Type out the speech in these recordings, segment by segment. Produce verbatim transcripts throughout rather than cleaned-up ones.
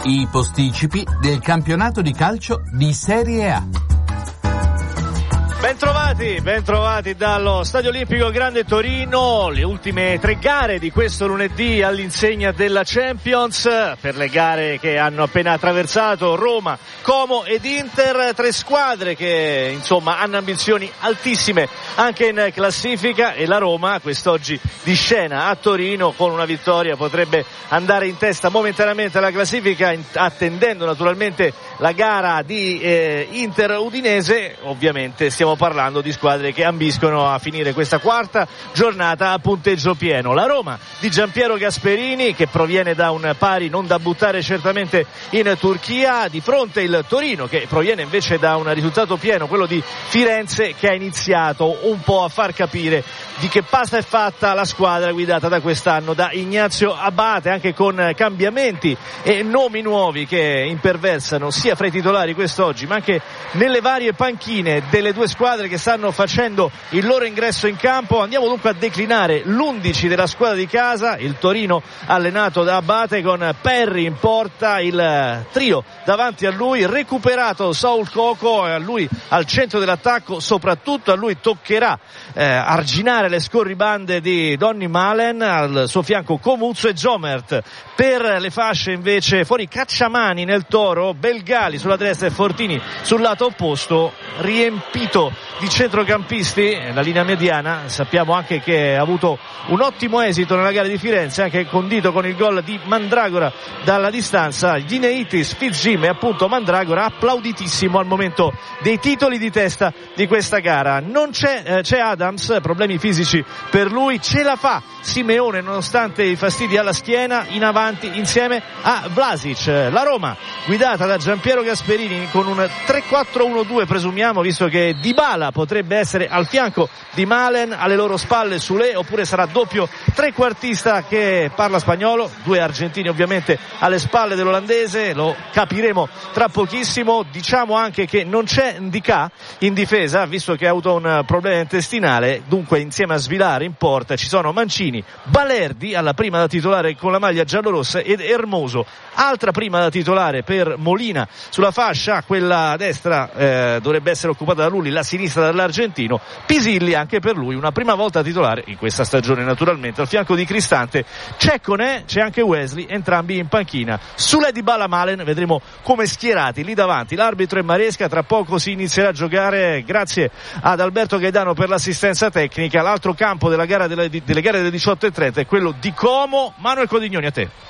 I posticipi del campionato di calcio di Serie A. Bentrovati, bentrovati dallo Stadio Olimpico Grande Torino, le ultime tre gare di questo lunedì all'insegna della Champions, per le gare che hanno appena attraversato Roma, Como ed Inter, tre squadre che insomma hanno ambizioni altissime anche in classifica, e la Roma quest'oggi di scena a Torino con una vittoria potrebbe andare in testa momentaneamente alla classifica, attendendo naturalmente la gara di eh, Inter-Udinese. Ovviamente stiamo parlando di squadre che ambiscono a finire questa quarta giornata a punteggio pieno. La Roma di Giampiero Gasperini, che proviene da un pari non da buttare certamente in Turchia, di fronte il Torino che proviene invece da un risultato pieno, quello di Firenze, che ha iniziato un po' a far capire di che pasta è fatta la squadra guidata da quest'anno da Ignazio Abate, anche con cambiamenti e nomi nuovi che imperversano sia fra i titolari quest'oggi ma anche nelle varie panchine delle due squadre che stanno facendo il loro ingresso in campo. Andiamo dunque a declinare l'undici della squadra di casa, il Torino allenato da Abate, con Perry in porta, il trio davanti a lui, recuperato Saul Coco, a lui al centro dell'attacco, soprattutto a lui toccherà eh, arginare le scorribande di Donny Malen, al suo fianco Comuzzo e Zomert. Per le fasce invece fuori Cacciamani nel Toro, Belgali sulla destra e Fortini sul lato opposto, riempito di centrocampisti la linea mediana. Sappiamo anche che ha avuto un ottimo esito nella gara di Firenze, anche condito con il gol di Mandragora dalla distanza. Gineitis, Fitzjim e appunto Mandragora applauditissimo al momento dei titoli di testa di questa gara. Non c'è, eh, c'è Adams, problemi fisici per lui, ce la fa Simeone nonostante i fastidi alla schiena in avanti insieme a Vlasic. La Roma guidata da Giampiero Gasperini con un tre quattro uno due, presumiamo, visto che Dybala potrebbe essere al fianco di Malen, alle loro spalle Sule, oppure sarà doppio trequartista che parla spagnolo, due argentini ovviamente alle spalle dell'olandese, lo capiremo tra pochissimo. Diciamo anche che non c'è Ndicà in difesa, visto che ha avuto un problema intestinale, dunque insieme a Svilare in porta ci sono Mancini, Balerdi alla prima da titolare con la maglia giallorossa ed Hermoso, altra prima da titolare per Molina sulla fascia, quella destra eh, dovrebbe essere occupata da Lulli, la sinistra dall'argentino. Pisilli anche per lui una prima volta titolare in questa stagione naturalmente, al fianco di Cristante c'è Conè, c'è anche Wesley, entrambi in panchina. Sulle Dybala Malen vedremo come schierati lì davanti, l'arbitro è Maresca, tra poco si inizierà a giocare, grazie ad Alberto Gaidano per l'assistenza tecnica. L'altro campo della gara delle, delle gare delle diciotto e trenta è quello di Como. Manuel Codignoni, a te.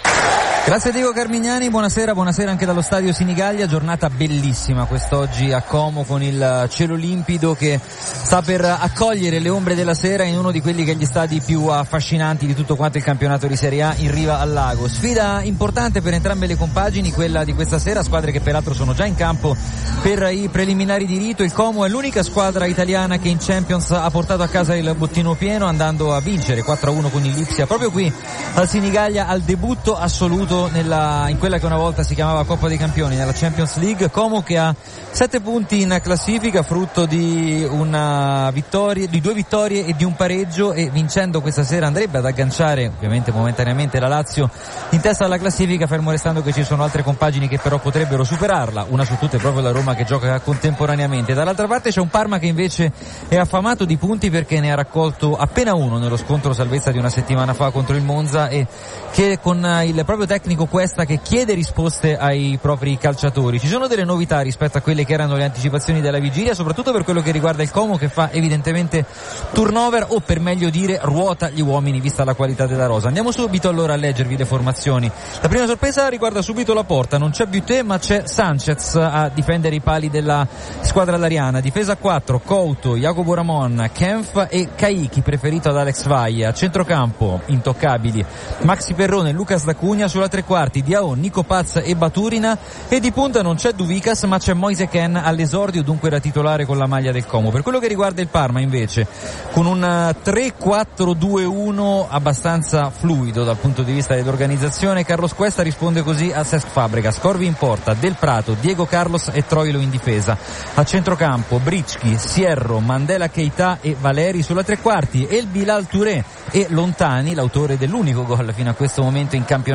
Grazie Diego Carmignani, buonasera, buonasera anche dallo stadio Sinigallia. Giornata bellissima quest'oggi a Como, con il cielo limpido che sta per accogliere le ombre della sera in uno di quelli che gli stadi più affascinanti di tutto quanto il campionato di Serie A, in riva al lago. Sfida importante per entrambe le compagini, quella di questa sera, squadre che peraltro sono già in campo per i preliminari di rito. Il Como è l'unica squadra italiana che in Champions ha portato a casa il bottino pieno, andando a vincere quattro a uno con il Lipsia proprio qui al Sinigallia, al debutto assoluto nella, in quella che una volta si chiamava Coppa dei Campioni, nella Champions League. Como che ha sette punti in classifica, frutto di una vittoria, di due vittorie e di un pareggio, e vincendo questa sera andrebbe ad agganciare ovviamente momentaneamente la Lazio in testa alla classifica, fermo restando che ci sono altre compagini che però potrebbero superarla, una su tutte è proprio la Roma che gioca contemporaneamente. Dall'altra parte c'è un Parma che invece è affamato di punti perché ne ha raccolto appena uno nello scontro salvezza di una settimana fa contro il Monza, e che con il proprio tecnico Cuesta che chiede risposte ai propri calciatori. Ci sono delle novità rispetto a quelle che erano le anticipazioni della vigilia, soprattutto per quello che riguarda il Como, che fa evidentemente turnover, o per meglio dire ruota gli uomini vista la qualità della rosa. Andiamo subito allora a leggervi le formazioni. La prima sorpresa riguarda subito la porta, non c'è Buté ma c'è Sanchez a difendere i pali della squadra lariana. Difesa a quattro, Couto, Jacopo Ramon, Kempf e Caicchi, preferito ad Alex Valle. A centrocampo intoccabili Maxi Perrone, Lucas D'Acugna. Sulla tre quarti Diao, Nico Paz e Baturina, e di punta non c'è Duvicas ma c'è Moise Ken all'esordio, dunque da titolare con la maglia del Como. Per quello che riguarda il Parma invece, con un tre quattro due uno abbastanza fluido dal punto di vista dell'organizzazione, Carlos Cuesta risponde così a Cesc Fabregas: Corvi in porta, Del Prato, Diego Carlos e Troilo in difesa. A centrocampo Bricchi, Sierro, Mandela Keita e Valeri. Sulla tre quarti El Bilal Touré e Lontani, l'autore dell'unico gol fino a questo momento in campionato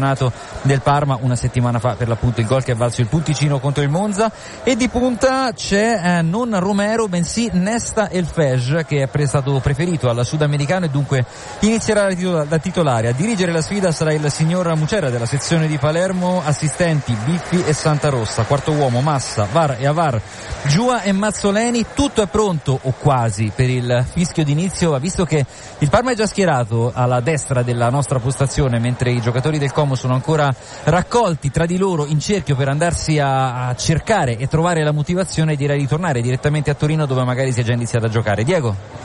del Parma una settimana fa, per l'appunto il gol che ha valso il punticino contro il Monza. E di punta c'è eh, non Romero bensì Nesta Elfej, che è stato preferito al sudamericano e dunque inizierà da titolare. A dirigere la sfida sarà il signor Mucera della sezione di Palermo, assistenti Biffi e Santarossa, quarto uomo Massa, Var e Avar, Giua e Mazzoleni. Tutto è pronto o quasi per il fischio d'inizio, visto che il Parma è già schierato alla destra della nostra postazione, mentre i giocatori del Como sono ancora raccolti tra di loro in cerchio per andarsi a, a cercare e trovare la motivazione. Direi di tornare direttamente a Torino, dove magari si è già iniziato a giocare. Diego?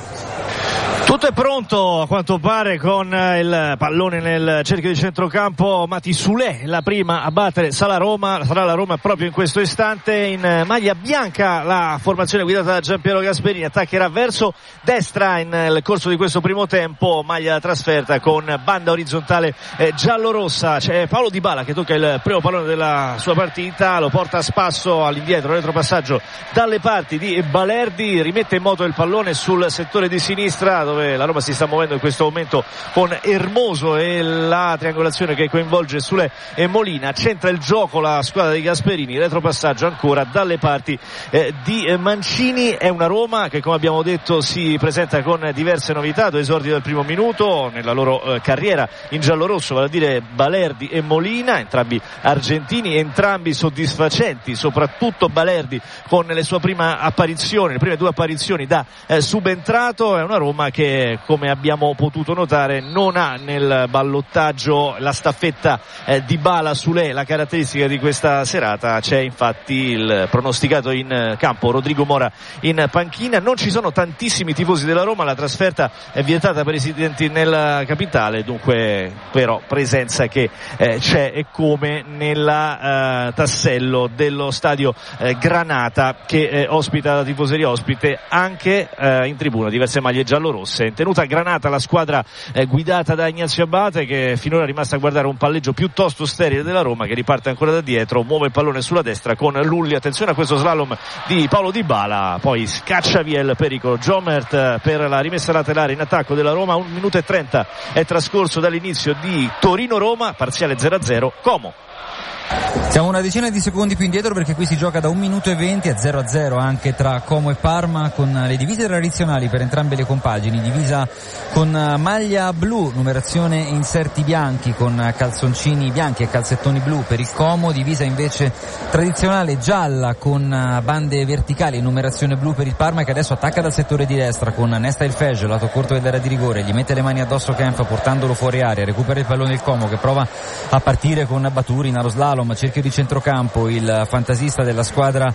Tutto è pronto a quanto pare, con il pallone nel cerchio di centrocampo Mati Soulé, la prima a battere sarà Roma, sarà la Roma proprio in questo istante. In maglia bianca la formazione guidata da Giampiero Gasperini attaccherà verso destra in nel corso di questo primo tempo, maglia trasferta con banda orizzontale eh, giallo-rossa. C'è Paolo Dybala che tocca il primo pallone della sua partita, lo porta a spasso all'indietro, retropassaggio dalle parti di Balerdi, rimette in moto il pallone sul settore di sinistra dove la Roma si sta muovendo in questo momento con Hermoso e la triangolazione che coinvolge Soulé e Molina. Centra il gioco la squadra di Gasperini, retropassaggio ancora dalle parti eh, di Mancini. È una Roma che, come abbiamo detto, si presenta con diverse novità, due esordi del primo minuto nella loro eh, carriera in giallorosso, vale a dire Balerdi e Molina, entrambi argentini, entrambi soddisfacenti, soprattutto Balerdi con le sue prime apparizioni, le prime due apparizioni da eh, subentrato. È una Roma che, come abbiamo potuto notare, non ha nel ballottaggio la staffetta eh, Dybala Soulé, la caratteristica di questa serata. C'è infatti il pronosticato in campo Rodrigo Mora in panchina. Non ci sono tantissimi tifosi della Roma, la trasferta è vietata per i residenti nella capitale, dunque però presenza che eh, c'è, e come nella eh, tassello dello stadio eh, Granata, che eh, ospita la tifoseria ospite anche eh, in tribuna diverse maglie giallorosse. In tenuta Granata la squadra eh, guidata da Ignazio Abate, che finora è rimasta a guardare un palleggio piuttosto sterile della Roma, che riparte ancora da dietro, muove il pallone sulla destra con Lulli. Attenzione a questo slalom di Paolo Dybala, poi scaccia via il pericolo. Jomert per la rimessa laterale in attacco della Roma. Un minuto e trenta è trascorso dall'inizio di Torino-Roma, parziale zero a zero. Como. Siamo una decina di secondi più indietro, perché qui si gioca da un minuto e venti, a zero a zero anche tra Como e Parma, con le divise tradizionali per entrambe le compagini. Divisa con maglia blu, numerazione inserti bianchi, con calzoncini bianchi e calzettoni blu per il Como. Divisa invece tradizionale gialla con bande verticali e numerazione blu per il Parma, che adesso attacca dal settore di destra con Nesta Elfej, lato corto dell'area di rigore. Gli mette le mani addosso Kempf portandolo fuori area, recupera il pallone il Como, che prova a partire con Baturin allo slalom, cerchio di centrocampo. Il fantasista della squadra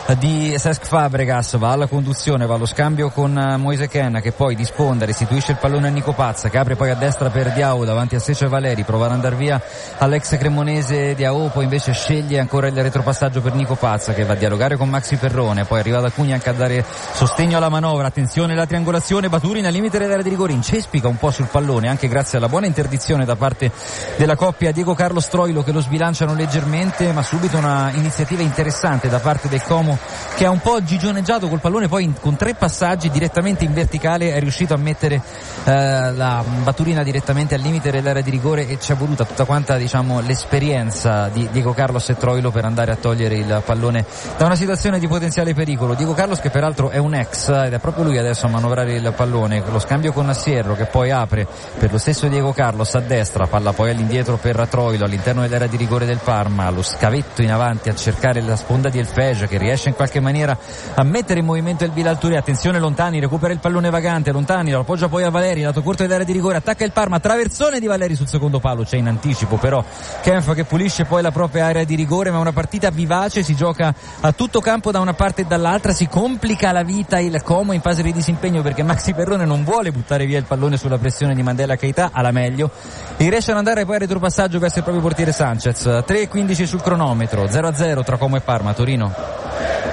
di Cesc Fabregas va alla conduzione, va allo scambio con Moise Kean, che poi disponda, restituisce il pallone a Nico Pazza, che apre poi a destra per Diao davanti a Sece Valeri, prova ad andare via all'ex cremonese Diao, poi invece sceglie ancora il retropassaggio per Nico Pazza, che va a dialogare con Maxi Perrone, poi arriva da Cugna anche a dare sostegno alla manovra. Attenzione la triangolazione, Baturin al limite dell'area di rigore, incespica un po' sul pallone anche grazie alla buona interdizione da parte della coppia Diego Carlos Troilo, che lo sbilanciano leggermente, ma subito una iniziativa interessante da parte del Como, che ha un po' gigioneggiato col pallone, poi in, con tre passaggi direttamente in verticale è riuscito a mettere eh, la Baturina direttamente al limite dell'area di rigore, e ci è voluta tutta quanta, diciamo, l'esperienza di Diego Carlos e Troilo per andare a togliere il pallone da una situazione di potenziale pericolo. Diego Carlos, che peraltro è un ex, ed è proprio lui adesso a manovrare il pallone, lo scambio con Sierro, che poi apre per lo stesso Diego Carlos a destra, palla poi all'indietro per Troilo all'interno dell'area di rigore del Parma, lo scavetto in avanti a cercare la sponda di Elfej, che riesce in qualche maniera a mettere in movimento il Bilalturi. Attenzione Lontani, recupera il pallone vagante, Lontani lo appoggia poi a Valeri, lato corto dell'area di rigore, attacca il Parma, traversone di Valeri sul secondo palo, c'è in anticipo però Kempf, che pulisce poi la propria area di rigore. Ma una partita vivace, si gioca a tutto campo da una parte e dall'altra, si complica la vita il Como in fase di disimpegno, perché Maxi Perrone non vuole buttare via il pallone sulla pressione di Mandela Keita alla meglio, e riesce ad andare poi a retropassaggio verso il proprio portiere Sanchez. Tre e quindici sul cronometro, zero a zero tra Como e Parma. Torino.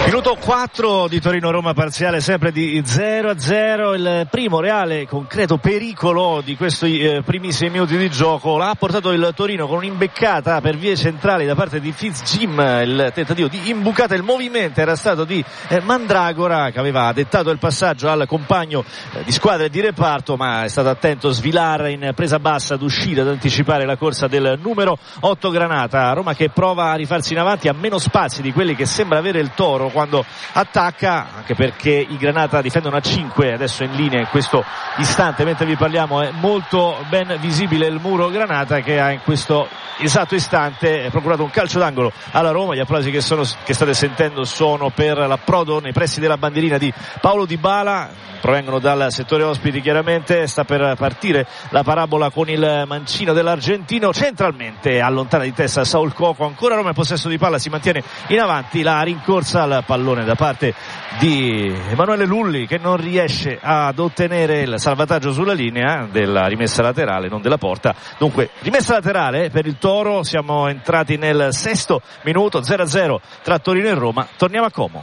Minuto quattro di Torino-Roma, parziale sempre di zero a zero. Il primo reale concreto pericolo di questi eh, primissimi minuti di gioco l'ha portato il Torino con un'imbeccata per vie centrali da parte di Fitzjim. Il tentativo di imbucata, il movimento era stato di eh, Mandragora, che aveva dettato il passaggio al compagno eh, di squadra e di reparto, ma è stato attento Svilar in presa bassa ad uscire, ad anticipare la corsa del numero otto Granata. Roma che prova a rifarsi in avanti, a meno spazi di quelli che sembra avere il Toro quando attacca, anche perché i Granata difendono a cinque adesso in linea in questo istante mentre vi parliamo. È molto ben visibile il muro Granata, che ha in questo esatto istante procurato un calcio d'angolo alla Roma. Gli applausi che, sono, che state sentendo sono per l'approdo nei pressi della bandierina di Paulo Dybala, provengono dal settore ospiti chiaramente. Sta per partire la parabola con il mancino dell'argentino, centralmente allontana di testa Saul Coco. Ancora Roma in possesso di palla, si mantiene in avanti, la rincorsa al pallone da parte di Emanuele Lulli, che non riesce ad ottenere il salvataggio sulla linea della rimessa laterale, non della porta. Dunque rimessa laterale per il Toro. Siamo entrati nel sesto minuto, zero a zero tra Torino e Roma. Torniamo a Como,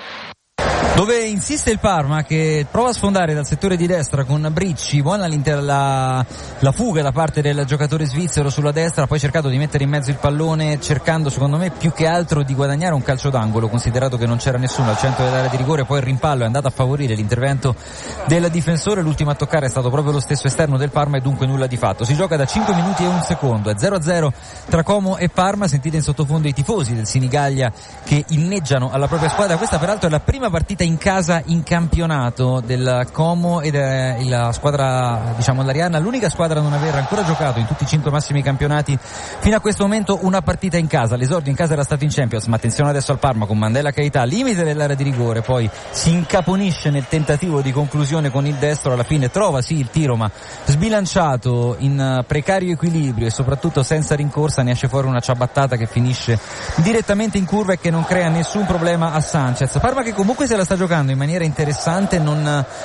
dove insiste il Parma, che prova a sfondare dal settore di destra con Bricci. Buona la, la fuga da parte del giocatore svizzero sulla destra, poi cercato di mettere in mezzo il pallone, cercando secondo me più che altro di guadagnare un calcio d'angolo, considerato che non c'era nessuno al centro dell'area di rigore. Poi il rimpallo è andato a favorire l'intervento del difensore, l'ultimo a toccare è stato proprio lo stesso esterno del Parma e dunque nulla di fatto. Si gioca da cinque minuti e un secondo, è zero a zero tra Como e Parma. Sentite in sottofondo i tifosi del Sinigallia che inneggiano alla propria squadra. Questa peraltro è la prima partita in casa in campionato del Como ed è la squadra, diciamo, l'Ariana, l'unica squadra a non aver ancora giocato in tutti i cinque massimi campionati fino a questo momento una partita in casa. L'esordio in casa era stato in Champions, ma attenzione adesso al Parma con Mandela Keita, limite dell'area di rigore, poi si incaponisce nel tentativo di conclusione con il destro, alla fine trova sì il tiro ma sbilanciato, in precario equilibrio e soprattutto senza rincorsa, ne esce fuori una ciabattata che finisce direttamente in curva e che non crea nessun problema a Sanchez. Parma che comunque se la sta giocando in maniera interessante, non,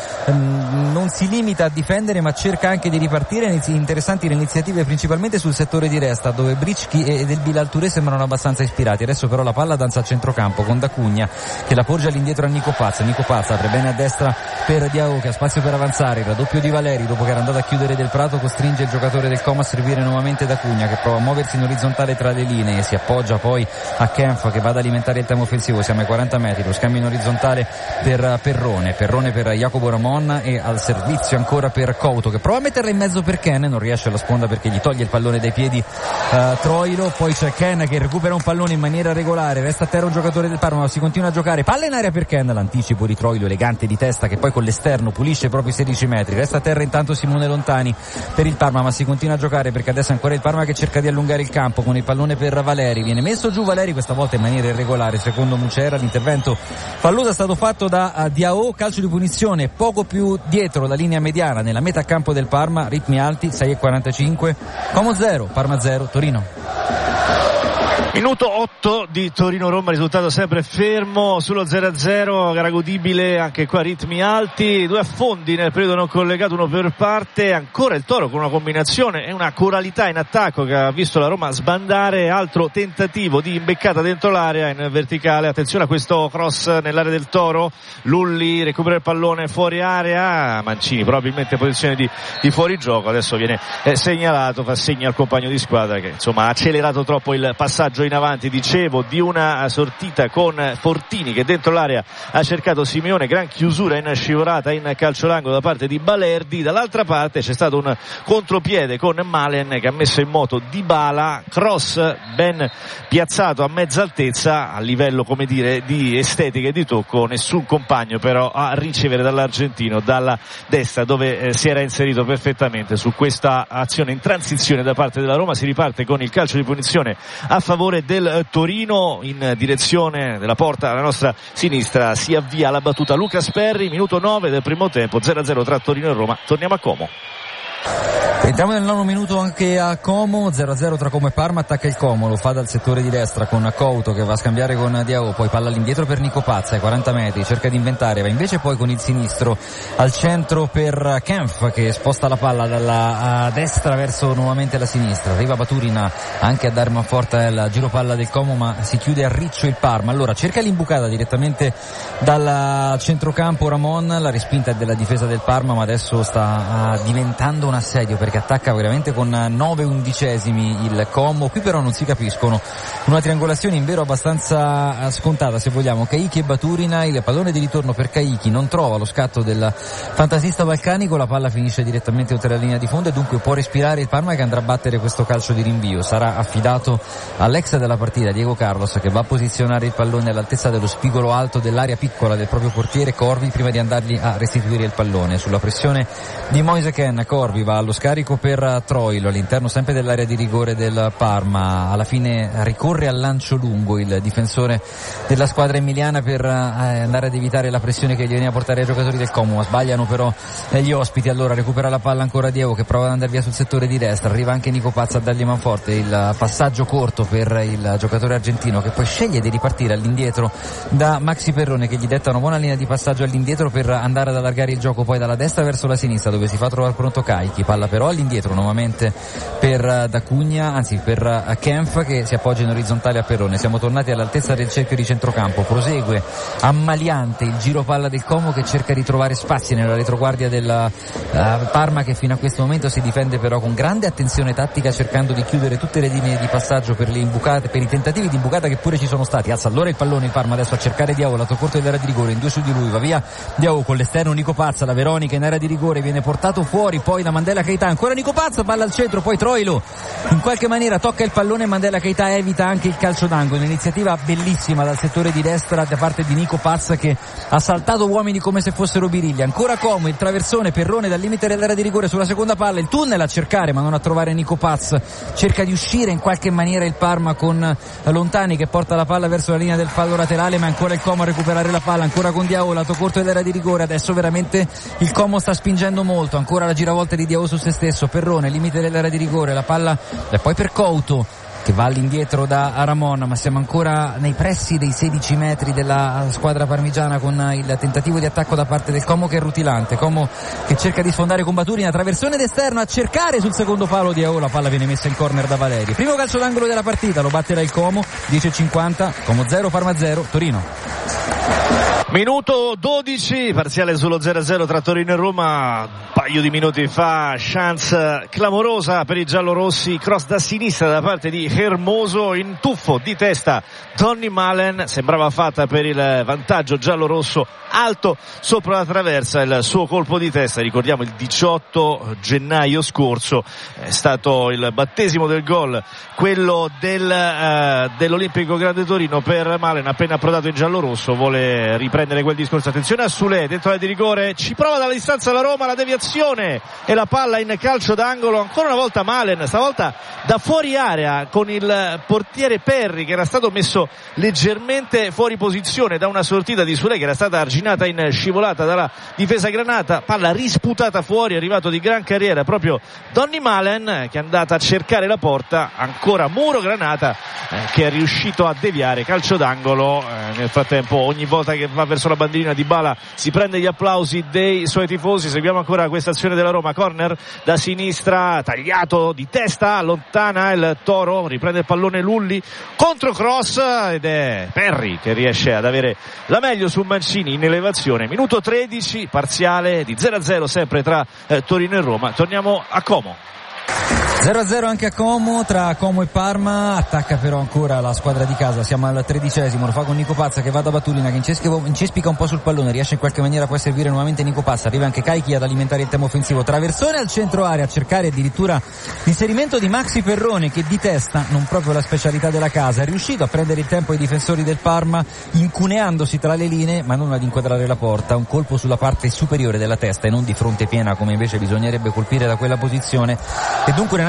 ehm, non si limita a difendere ma cerca anche di ripartire. Interessanti le iniziative principalmente sul settore di destra, dove Bricchi e Del Bilal Touré sembrano abbastanza ispirati. Adesso però la palla danza al centrocampo con D'Acugna che la porge all'indietro a Nico Pazza. Nico Pazza apre bene a destra per Diao, che ha spazio per avanzare, il raddoppio di Valeri dopo che era andato a chiudere Del Prato costringe il giocatore del Como a servire nuovamente D'Acugna, che prova a muoversi in orizzontale tra le linee, si appoggia poi a Kempf che va ad alimentare il tempo offensivo. Siamo ai quaranta metri, lo scambio in orizzontale per Perrone, Perrone per Jacopo Ramon e al servizio ancora per Couto, che prova a metterla in mezzo per Ken, non riesce alla sponda perché gli toglie il pallone dai piedi uh, Troilo. Poi c'è Ken che recupera un pallone in maniera regolare, resta a terra un giocatore del Parma, ma si continua a giocare, palla in aria per Ken, l'anticipo di Troilo elegante di testa che poi con l'esterno pulisce proprio i sedici metri, resta a terra intanto Simone Lontani per il Parma, ma si continua a giocare perché adesso è ancora il Parma che cerca di allungare il campo con il pallone per Valeri, viene messo giù Valeri questa volta in maniera irregolare secondo Mucera. L'intervento falloso è stato fatto da uh, Diao, calcio di punizione poco più dietro la linea mediana nella metà campo del Parma, ritmi alti, sei e quarantacinque, Como zero, Parma zero, Torino. Minuto otto di Torino-Roma, risultato sempre fermo sullo zero a zero, gara godibile anche qua, ritmi alti, due affondi nel periodo non collegato, uno per parte. Ancora il Toro con una combinazione e una coralità in attacco che ha visto la Roma sbandare, altro tentativo di imbeccata dentro l'area in verticale. Attenzione a questo cross nell'area del Toro, Lulli recupera il pallone fuori area, Mancini probabilmente in posizione di, di fuorigioco, adesso viene eh, segnalato, fa segno al compagno di squadra che insomma ha accelerato troppo il passaggio in avanti. Dicevo di una sortita con Fortini che dentro l'area ha cercato Simeone, gran chiusura in scivolata in calcio d'angolo da parte di Balerdi. Dall'altra parte c'è stato un contropiede con Malen che ha messo in moto Dybala, cross ben piazzato a mezza altezza, a livello come dire di estetica e di tocco nessun compagno però a ricevere dall'argentino dalla destra, dove eh, si era inserito perfettamente su questa azione in transizione da parte della Roma. Si riparte con il calcio di punizione a favore del Torino, in direzione della porta alla nostra sinistra si avvia la battuta Lucas Perri. Minuto nove del primo tempo, zero a zero tra Torino e Roma. Torniamo a Como. Entriamo nel nono minuto anche a Como, zero a zero tra Como e Parma, attacca il Como, lo fa dal settore di destra con Couto che va a scambiare con Diao, poi palla all'indietro per Nico Pazza ai quaranta metri, cerca di inventare, va invece poi con il sinistro al centro per Kempf che sposta la palla dalla destra verso nuovamente la sinistra, arriva Baturina anche a dare manforte al giro palla del Como ma si chiude a riccio il Parma, allora cerca l'imbucata direttamente dal centrocampo Ramon, la respinta è della difesa del Parma ma adesso sta diventando un assedio perché attacca veramente con nove undicesimi il Como, qui però non si capiscono, una triangolazione in vero abbastanza scontata se vogliamo, Caicchi e Baturina, il pallone di ritorno per Caicchi non trova lo scatto del fantasista balcanico, la palla finisce direttamente oltre la linea di fondo e dunque può respirare il Parma che andrà a battere questo calcio di rinvio, sarà affidato all'ex della partita Diego Carlos che va a posizionare il pallone all'altezza dello spigolo alto dell'area piccola del proprio portiere Corvi prima di andargli a restituire il pallone, sulla pressione di Moise Kean Corvi va allo scarico per Troilo all'interno sempre dell'area di rigore del Parma, alla fine ricorre al lancio lungo il difensore della squadra emiliana per andare ad evitare la pressione che gli veniva a portare ai giocatori del Como, ma sbagliano però gli ospiti, allora recupera la palla ancora Diego che prova ad andare via sul settore di destra, arriva anche Nico Pazza a dargli manforte, il passaggio corto per il giocatore argentino che poi sceglie di ripartire all'indietro da Maxi Perrone che gli detta una buona linea di passaggio all'indietro per andare ad allargare il gioco poi dalla destra verso la sinistra dove si fa trovare pronto Caicchi, palla però all'indietro nuovamente per D'Acugna, anzi per Kempf che si appoggia in orizzontale a Perrone, siamo tornati all'altezza del cerchio di centrocampo, prosegue ammaliante il giro palla del Como che cerca di trovare spazi nella retroguardia del uh, Parma che fino a questo momento si difende però con grande attenzione tattica cercando di chiudere tutte le linee di passaggio per le imbucate, per i tentativi di imbucata che pure ci sono stati, alza allora il pallone il Parma adesso a cercare Diao, lato corto dell'area di rigore, in due su di lui va via Diao con l'esterno Nico Pazza, la Veronica in area di rigore viene portato fuori poi da Mandela Keita, ancora Nico Pazza, palla al centro, poi Troilo in qualche maniera tocca il pallone, Mandela Keita evita anche il calcio d'angolo, un'iniziativa bellissima dal settore di destra da parte di Nico Pazza che ha saltato uomini come se fossero birilli, ancora Como, il traversone, Perrone dal limite dell'area di rigore sulla seconda palla, il tunnel a cercare ma non a trovare Nico Pazza, cerca di uscire in qualche maniera il Parma con Lontani che porta la palla verso la linea del fallo laterale ma ancora il Como a recuperare la palla, ancora con Diao, lato corto dell'area di rigore, adesso veramente il Como sta spingendo molto, ancora la giravolta di Diao su se stesso, Perrone, limite dell'area di rigore, la palla e poi per Couto che va all'indietro da Ramon, ma siamo ancora nei pressi dei sedici metri della squadra parmigiana con il tentativo di attacco da parte del Como che è rutilante, Como che cerca di sfondare con Baturina, traversone d'esterno a cercare sul secondo palo di Diao, la palla viene messa in corner da Valeri, primo calcio d'angolo della partita, lo batterà il Como, dieci e cinquanta, Como zero, Parma zero, Torino. Minuto dodici, parziale sullo zero a zero tra Torino e Roma. Un paio di minuti fa chance clamorosa per i giallorossi, cross da sinistra da parte di Hermoso, in tuffo di testa Donny Malen, sembrava fatta per il vantaggio giallorosso, alto sopra la traversa il suo colpo di testa, ricordiamo il diciotto gennaio scorso è stato il battesimo del gol, quello del, uh, dell'Olimpico Grande Torino per Malen, appena approdato in giallorosso vuole riprendere quel discorso. Attenzione a Sule dentro la di rigore, ci prova dalla distanza la Roma, la deviazione e la palla in calcio d'angolo, ancora una volta Malen, stavolta da fuori area con il portiere Perri che era stato messo leggermente fuori posizione da una sortita di Sule che era stata arginata in scivolata dalla difesa granata, palla risputata fuori, è arrivato di gran carriera proprio Donny Malen che è andata a cercare la porta, ancora Muro Granata eh, che è riuscito a deviare, calcio d'angolo. Eh, nel frattempo ogni volta che va verso la bandierina Dybala si prende gli applausi dei suoi tifosi, seguiamo ancora questa azione della Roma, corner da sinistra, tagliato di testa, allontana il Toro, riprende il pallone Lulli, contro cross ed è Perri che riesce ad avere la meglio su Mancini in elevazione. Minuto tredici, parziale di zero a zero sempre tra eh, Torino e Roma. Torniamo a Como. zero a zero anche a Como, tra Como e Parma, attacca però ancora la squadra di casa, siamo al tredicesimo, lo fa con Nico Pazza che va da Baturina, che incespica un po' sul pallone, riesce in qualche maniera poi a servire nuovamente Nico Pazza, arriva anche Caicchi ad alimentare il tempo offensivo, traversone al centro area a cercare addirittura l'inserimento di Maxi Perrone che di testa, non proprio la specialità della casa, è riuscito a prendere il tempo ai difensori del Parma incuneandosi tra le linee ma non ad inquadrare la porta, un colpo sulla parte superiore della testa e non di fronte piena come invece bisognerebbe colpire da quella posizione e dunque ne nasce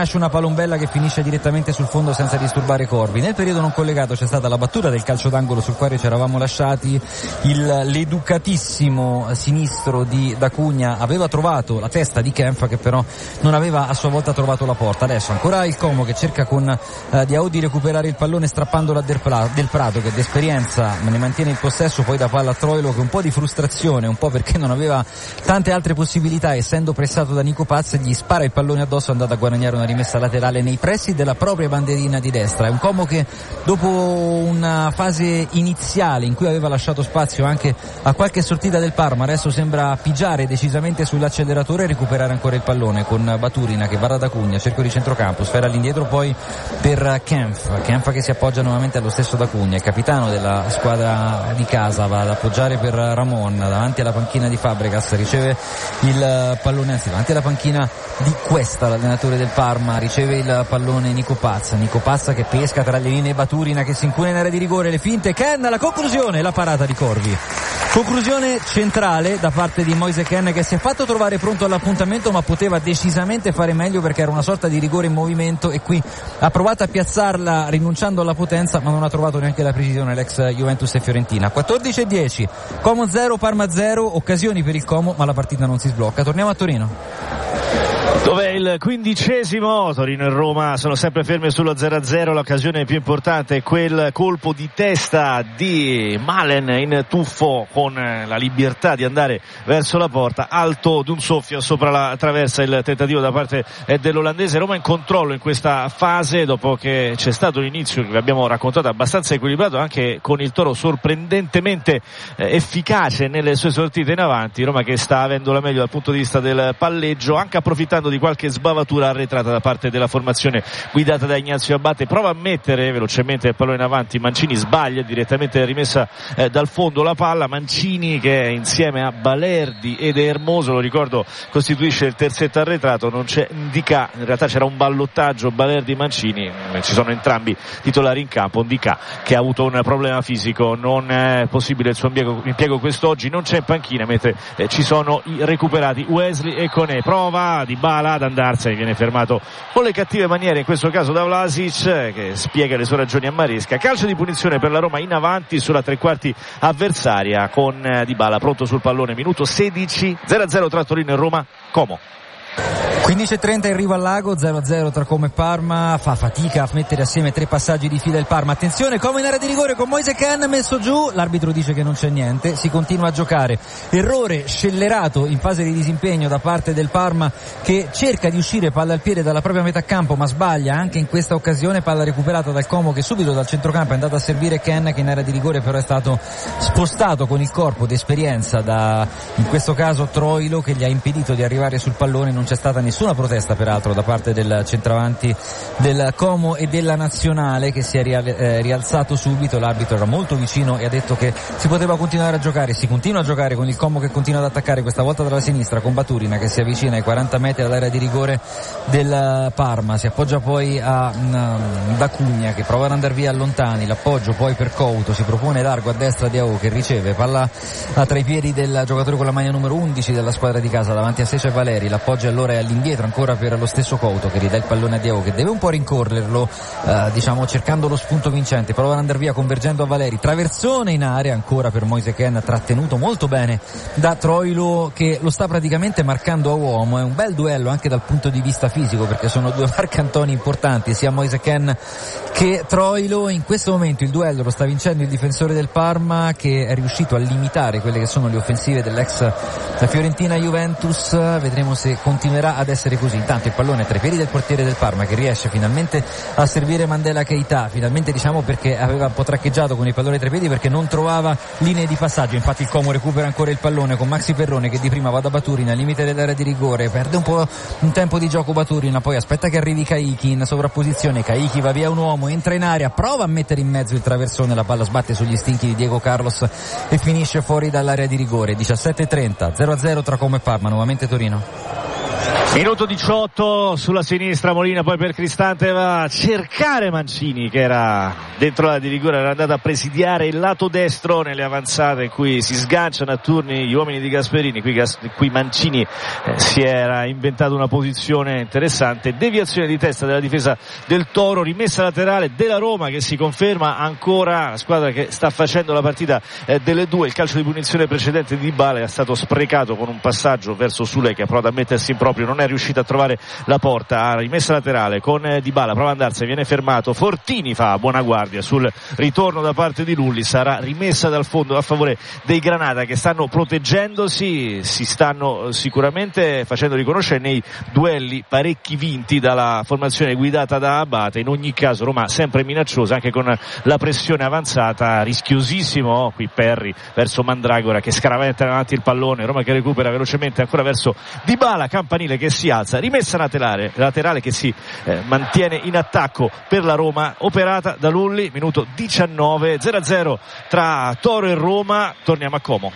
nasce una palombella che finisce direttamente sul fondo senza disturbare Corvi. Nel periodo non collegato c'è stata la battuta del calcio d'angolo sul quale ci eravamo lasciati. Il, l'educatissimo sinistro di D'Acugna aveva trovato la testa di Kempf, che però non aveva a sua volta trovato la porta. Adesso ancora il Como che cerca con eh, Diao di recuperare il pallone strappandolo a Del, Pra- Del Prato, che d'esperienza ne mantiene il possesso, poi da palla a Troilo, che un po' di frustrazione, un po' perché non aveva tante altre possibilità, essendo pressato da Nico Paz, gli spara il pallone addosso, è andato a guadagnare una rimessa laterale nei pressi della propria bandierina di destra. È un Como che dopo una fase iniziale in cui aveva lasciato spazio anche a qualche sortita del Parma, adesso sembra pigiare decisamente sull'acceleratore e recuperare ancora il pallone con Baturina che va da D'Acugna, cerco di centrocampo, sfera all'indietro poi per Kempf, Kempf che si appoggia nuovamente allo stesso D'Acugna, il capitano della squadra di casa va ad appoggiare per Ramon davanti alla panchina di Fabregas, riceve il pallone, anzi davanti alla panchina di Cuesta, l'allenatore del Parma, riceve il pallone Nico Paz, Nico Paz che pesca tra le linee, Baturina che si incuna in area di rigore, le finte, Ken, la conclusione, la parata di Corvi. Conclusione centrale da parte di Moise Kean, che si è fatto trovare pronto all'appuntamento ma poteva decisamente fare meglio, perché era una sorta di rigore in movimento e qui ha provato a piazzarla rinunciando alla potenza ma non ha trovato neanche la precisione l'ex Juventus e Fiorentina. quattordici e dieci, Como zero, Parma zero, occasioni per il Como ma la partita non si sblocca. Torniamo a Torino, dove il quindicesimo, Torino e Roma sono sempre ferme sullo zero a zero. L'occasione più importante è quel colpo di testa di Malen in tuffo con la libertà di andare verso la porta, alto d'un soffio sopra la traversa il tentativo da parte dell'olandese. Roma in controllo in questa fase dopo che c'è stato un inizio che vi abbiamo raccontato abbastanza equilibrato, anche con il Toro sorprendentemente efficace nelle sue sortite in avanti. Roma che sta avendo la meglio dal punto di vista del palleggio, anche approfittando di qualche sbavatura arretrata da parte della formazione guidata da Ignazio Abate. Prova a mettere velocemente il pallone in avanti, Mancini sbaglia, direttamente rimessa eh, dal fondo la palla. Mancini che insieme a Balerdi ed Hermoso, lo ricordo, costituisce il terzetto arretrato. Non c'è Ndicà, in realtà c'era un ballottaggio Balerdi-Mancini, ci sono entrambi titolari in campo. Ndicà che ha avuto un problema fisico, non è possibile il suo impiego, impiego quest'oggi, non c'è in panchina, mentre eh, ci sono i recuperati Wesley e Koné. Prova di Bala ad andarsene, viene fermato con le cattive maniere in questo caso da Vlasic, che spiega le sue ragioni a Maresca. Calcio di punizione per la Roma in avanti sulla tre quarti avversaria con eh, Dybala pronto sul pallone, minuto sedici, zero a zero tra Torino e Roma. Como quindici e trenta in riva al lago, zero a zero tra Como e Parma. Fa fatica a mettere assieme tre passaggi di fila il Parma. Attenzione, Como in area di rigore con Moise Kean messo giù, l'arbitro dice che non c'è niente, si continua a giocare. Errore scellerato in fase di disimpegno da parte del Parma, che cerca di uscire palla al piede dalla propria metà campo ma sbaglia anche in questa occasione. Palla recuperata dal Como che subito dal centrocampo è andato a servire Kean, che in area di rigore però è stato spostato con il corpo d'esperienza da, in questo caso, Troilo, che gli ha impedito di arrivare sul pallone. Non c'è stata nessuna protesta peraltro da parte del centravanti del Como e della Nazionale, che si è rial- eh, rialzato subito. L'arbitro era molto vicino e ha detto che si poteva continuare a giocare. Si continua a giocare con il Como che continua ad attaccare, questa volta dalla sinistra con Baturina che si avvicina ai quaranta metri dall'area di rigore del Parma, si appoggia poi a um, D'Acugna che prova ad andare via lontani, l'appoggio poi per Couto, si propone largo a destra Diao che riceve palla tra i piedi del giocatore con la maglia numero undici della squadra di casa, davanti a sé c'è Valeri, l'appoggio allora è all'indietro ancora per lo stesso Couto che ridà il pallone a Diao che deve un po' rincorrerlo, eh, diciamo cercando lo spunto vincente, prova ad andare via convergendo a Valeri, traversone in area ancora per Moise Kean, trattenuto molto bene da Troilo che lo sta praticamente marcando a uomo. È un bel duello anche dal punto di vista fisico perché sono due marcantoni importanti, sia Moise Kean che Troilo. In questo momento il duello lo sta vincendo il difensore del Parma, che è riuscito a limitare quelle che sono le offensive dell'ex Fiorentina Juventus. Vedremo se continuerà ad essere così. Intanto il pallone tra i piedi del portiere del Parma che riesce finalmente a servire Mandela Keita, finalmente diciamo perché aveva un po' traccheggiato con il pallone tra i piedi perché non trovava linee di passaggio. Infatti il Como recupera ancora il pallone con Maxi Perrone che di prima va da Baturina al limite dell'area di rigore, perde un po' un tempo di gioco Baturina, poi aspetta che arrivi Caicchi in sovrapposizione, Caicchi va via un uomo, entra in area, prova a mettere in mezzo il traversone, la palla sbatte sugli stinchi di Diego Carlos e finisce fuori dall'area di rigore. Diciassette e trenta, zero a zero tra Como e Parma, nuovamente Torino. Minuto diciotto sulla sinistra, Molina poi per Cristante va a cercare Mancini che era dentro la di rigore, era andato a presidiare il lato destro nelle avanzate in cui si sganciano a turni gli uomini di Gasperini. Qui, Gas- qui Mancini eh, si era inventato una posizione interessante, deviazione di testa della difesa del Toro, rimessa laterale della Roma che si conferma ancora la squadra che sta facendo la partita eh, delle due. Il calcio di punizione precedente di Dybala è stato sprecato con un passaggio verso Sule che ha provato a mettersi in proprio, non è riuscito a trovare la porta, ha rimessa laterale con Dybala, prova ad andarsene, viene fermato, Fortini fa buona guardia sul ritorno da parte di Lulli, sarà rimessa dal fondo a favore dei Granata che stanno proteggendosi, si stanno sicuramente facendo riconoscere nei duelli parecchi vinti dalla formazione guidata da Abate. In ogni caso Roma sempre minacciosa anche con la pressione avanzata, rischiosissimo qui Perri verso Mandragora che scaraventa avanti il pallone, Roma che recupera velocemente ancora verso Dybala, Campanile che si alza, rimessa laterale, laterale che si eh, mantiene in attacco per la Roma, operata da Lulli. Minuto diciannove, zero a zero tra Toro e Roma. Torniamo a Como.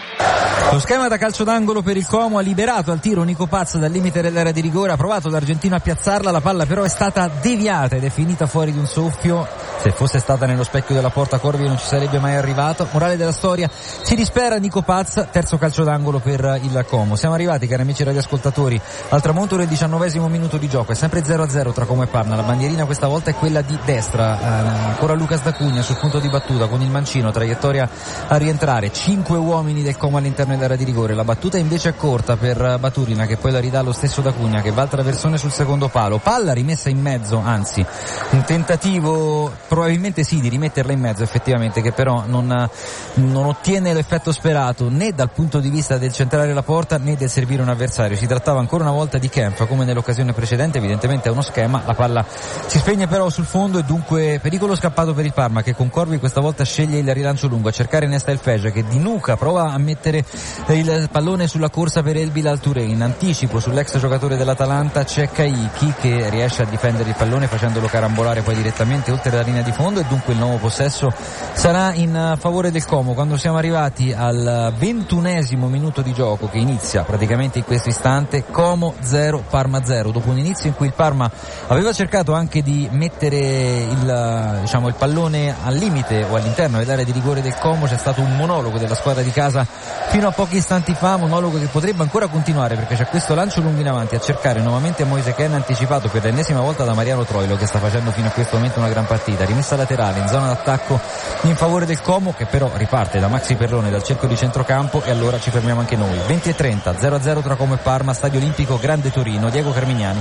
Lo schema da calcio d'angolo per il Como, ha liberato al tiro Nico Paz dal limite dell'area di rigore, ha provato l'argentino a piazzarla, la palla però è stata deviata ed è finita fuori di un soffio. Se fosse stata nello specchio della porta Corvi non ci sarebbe mai arrivato. Morale della storia, si dispera Nico Paz, terzo calcio d'angolo per il Como. Siamo arrivati, cari amici radioascoltatori, al tramonto del diciannovesimo minuto di gioco, è sempre zero a zero tra Como e Parma, la bandierina questa volta è quella di destra, eh, ancora Lucas D'Acugna sul punto di battuta con il mancino, traiettoria a rientrare, cinque uomini del Como all'interno dell'area di rigore, la battuta invece è corta per Baturina che poi la ridà lo stesso D'Acugna che va al traversone sul secondo palo, palla rimessa in mezzo, anzi un tentativo probabilmente sì di rimetterla in mezzo effettivamente, che però non, non ottiene l'effetto sperato né dal punto di vista del centrare la porta né del servire un avversario. Si trattava ancora una volta di Kempf come nell'occasione precedente, evidentemente è uno schema, la palla si spegne però sul fondo e dunque pericolo scappato per il Parma che con Corvi questa volta sceglie il rilancio lungo, a cercare Nesta El Fejah che di nuca prova a mettere il pallone sulla corsa per El Bilal Touré, in anticipo sull'ex giocatore dell'Atalanta c'è Caicchi che riesce a difendere il pallone facendolo carambolare poi direttamente oltre la linea di fondo e dunque il nuovo possesso sarà in favore del Como. Quando siamo arrivati al ventunesimo minuto di gioco che inizia praticamente in questo istante, Como zero Parma zero, dopo un inizio in cui il Parma aveva cercato anche di mettere il, diciamo, il pallone al limite o all'interno dell'area di rigore del Como, c'è stato un monologo della squadra di casa fino a pochi istanti fa, monologo che potrebbe ancora continuare perché c'è questo lancio lungo in avanti a cercare nuovamente Moise Kean, anticipato per l'ennesima volta da Mariano Troilo che sta facendo fino a questo momento una gran partita, rimessa laterale in zona d'attacco in favore del Como che però riparte da Maxi Perrone dal cerchio di centrocampo e allora ci fermiamo anche noi. Venti e trenta, zero a zero tra Como e Parma, Stadio Olimpico Grande Torino, Diego Carmignani.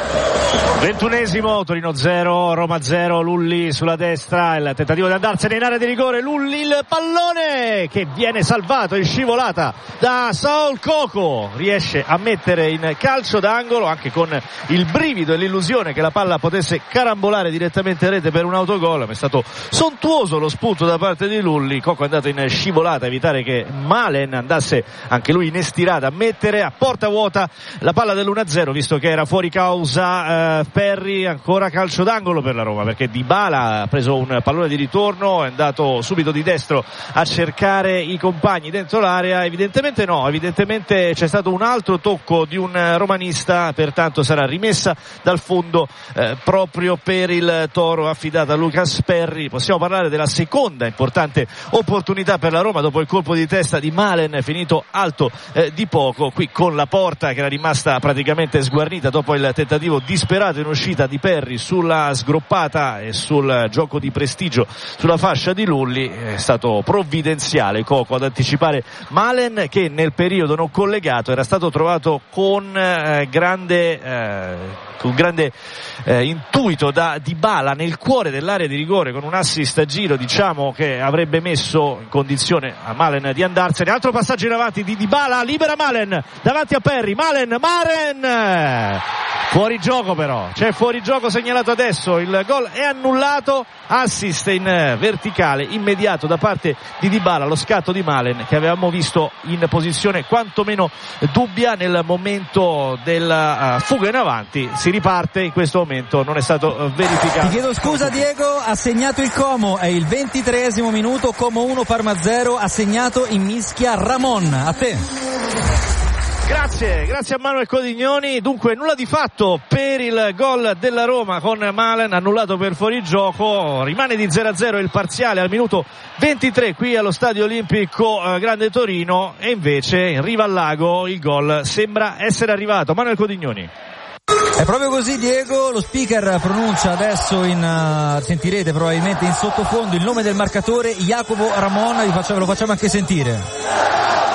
ventunesimo, Torino zero, Roma zero, Lulli sulla destra, il tentativo di andarsene in area di rigore, Lulli il pallone che viene salvato, è scivolata da Saul Coco, riesce a mettere in calcio d'angolo anche con il brivido e l'illusione che la palla potesse carambolare direttamente in rete per un autogol, ma è stato sontuoso lo spunto da parte di Lulli, Coco è andato in scivolata a evitare che Malen andasse anche lui in estirata a mettere a porta vuota la palla dell'uno a zero, visto che era fuori causa eh, Perri, ancora calcio d'angolo per la Roma perché Dybala ha preso un pallone di ritorno, è andato subito di destro a cercare i compagni dentro l'area, evidentemente no, evidentemente c'è stato un altro tocco di un romanista, pertanto sarà rimessa dal fondo eh, proprio per il Toro affidata a Lucas Perri. Possiamo parlare della seconda importante opportunità per la Roma dopo il colpo di testa di Malen finito alto eh, di poco, qui con la porta che era rimasta praticamente sguarnita dopo il tentativo disperato in uscita di Perri sulla sgroppata e sul gioco di prestigio sulla fascia di Lulli. È stato provvidenziale Coco ad anticipare Malen che nel periodo non collegato era stato trovato con eh, grande eh, con grande eh, intuito da Dybala nel cuore dell'area di rigore con un assist a giro, diciamo, che avrebbe messo in condizione a Malen di andarsene. Altro passaggio in avanti di Dybala, libera Malen davanti a Perri, Malen, Maren fuori gioco, però c'è fuori gioco segnalato adesso, il gol è annullato, assist in verticale immediato da parte di Dybala, lo scatto di Malen che avevamo visto in posizione quantomeno dubbia nel momento della uh, fuga in avanti. Si riparte, in questo momento non è stato verificato. Ti chiedo scusa Diego, ha segnato il Como, è il ventitreesimo minuto, Como uno Parma zero, ha segnato in mischia Ramon, a te. Grazie, grazie a Manuel Codignoni. Dunque nulla di fatto per il gol della Roma con Malen annullato per fuorigioco. Rimane di zero a zero il parziale al minuto ventitré qui allo Stadio Olimpico eh, Grande Torino, e invece in riva al lago il gol sembra essere arrivato. Manuel Codignoni. È proprio così, Diego. Lo speaker pronuncia adesso in uh, sentirete probabilmente in sottofondo il nome del marcatore, Jacopo Ramon. Vi facciamo, lo facciamo anche sentire.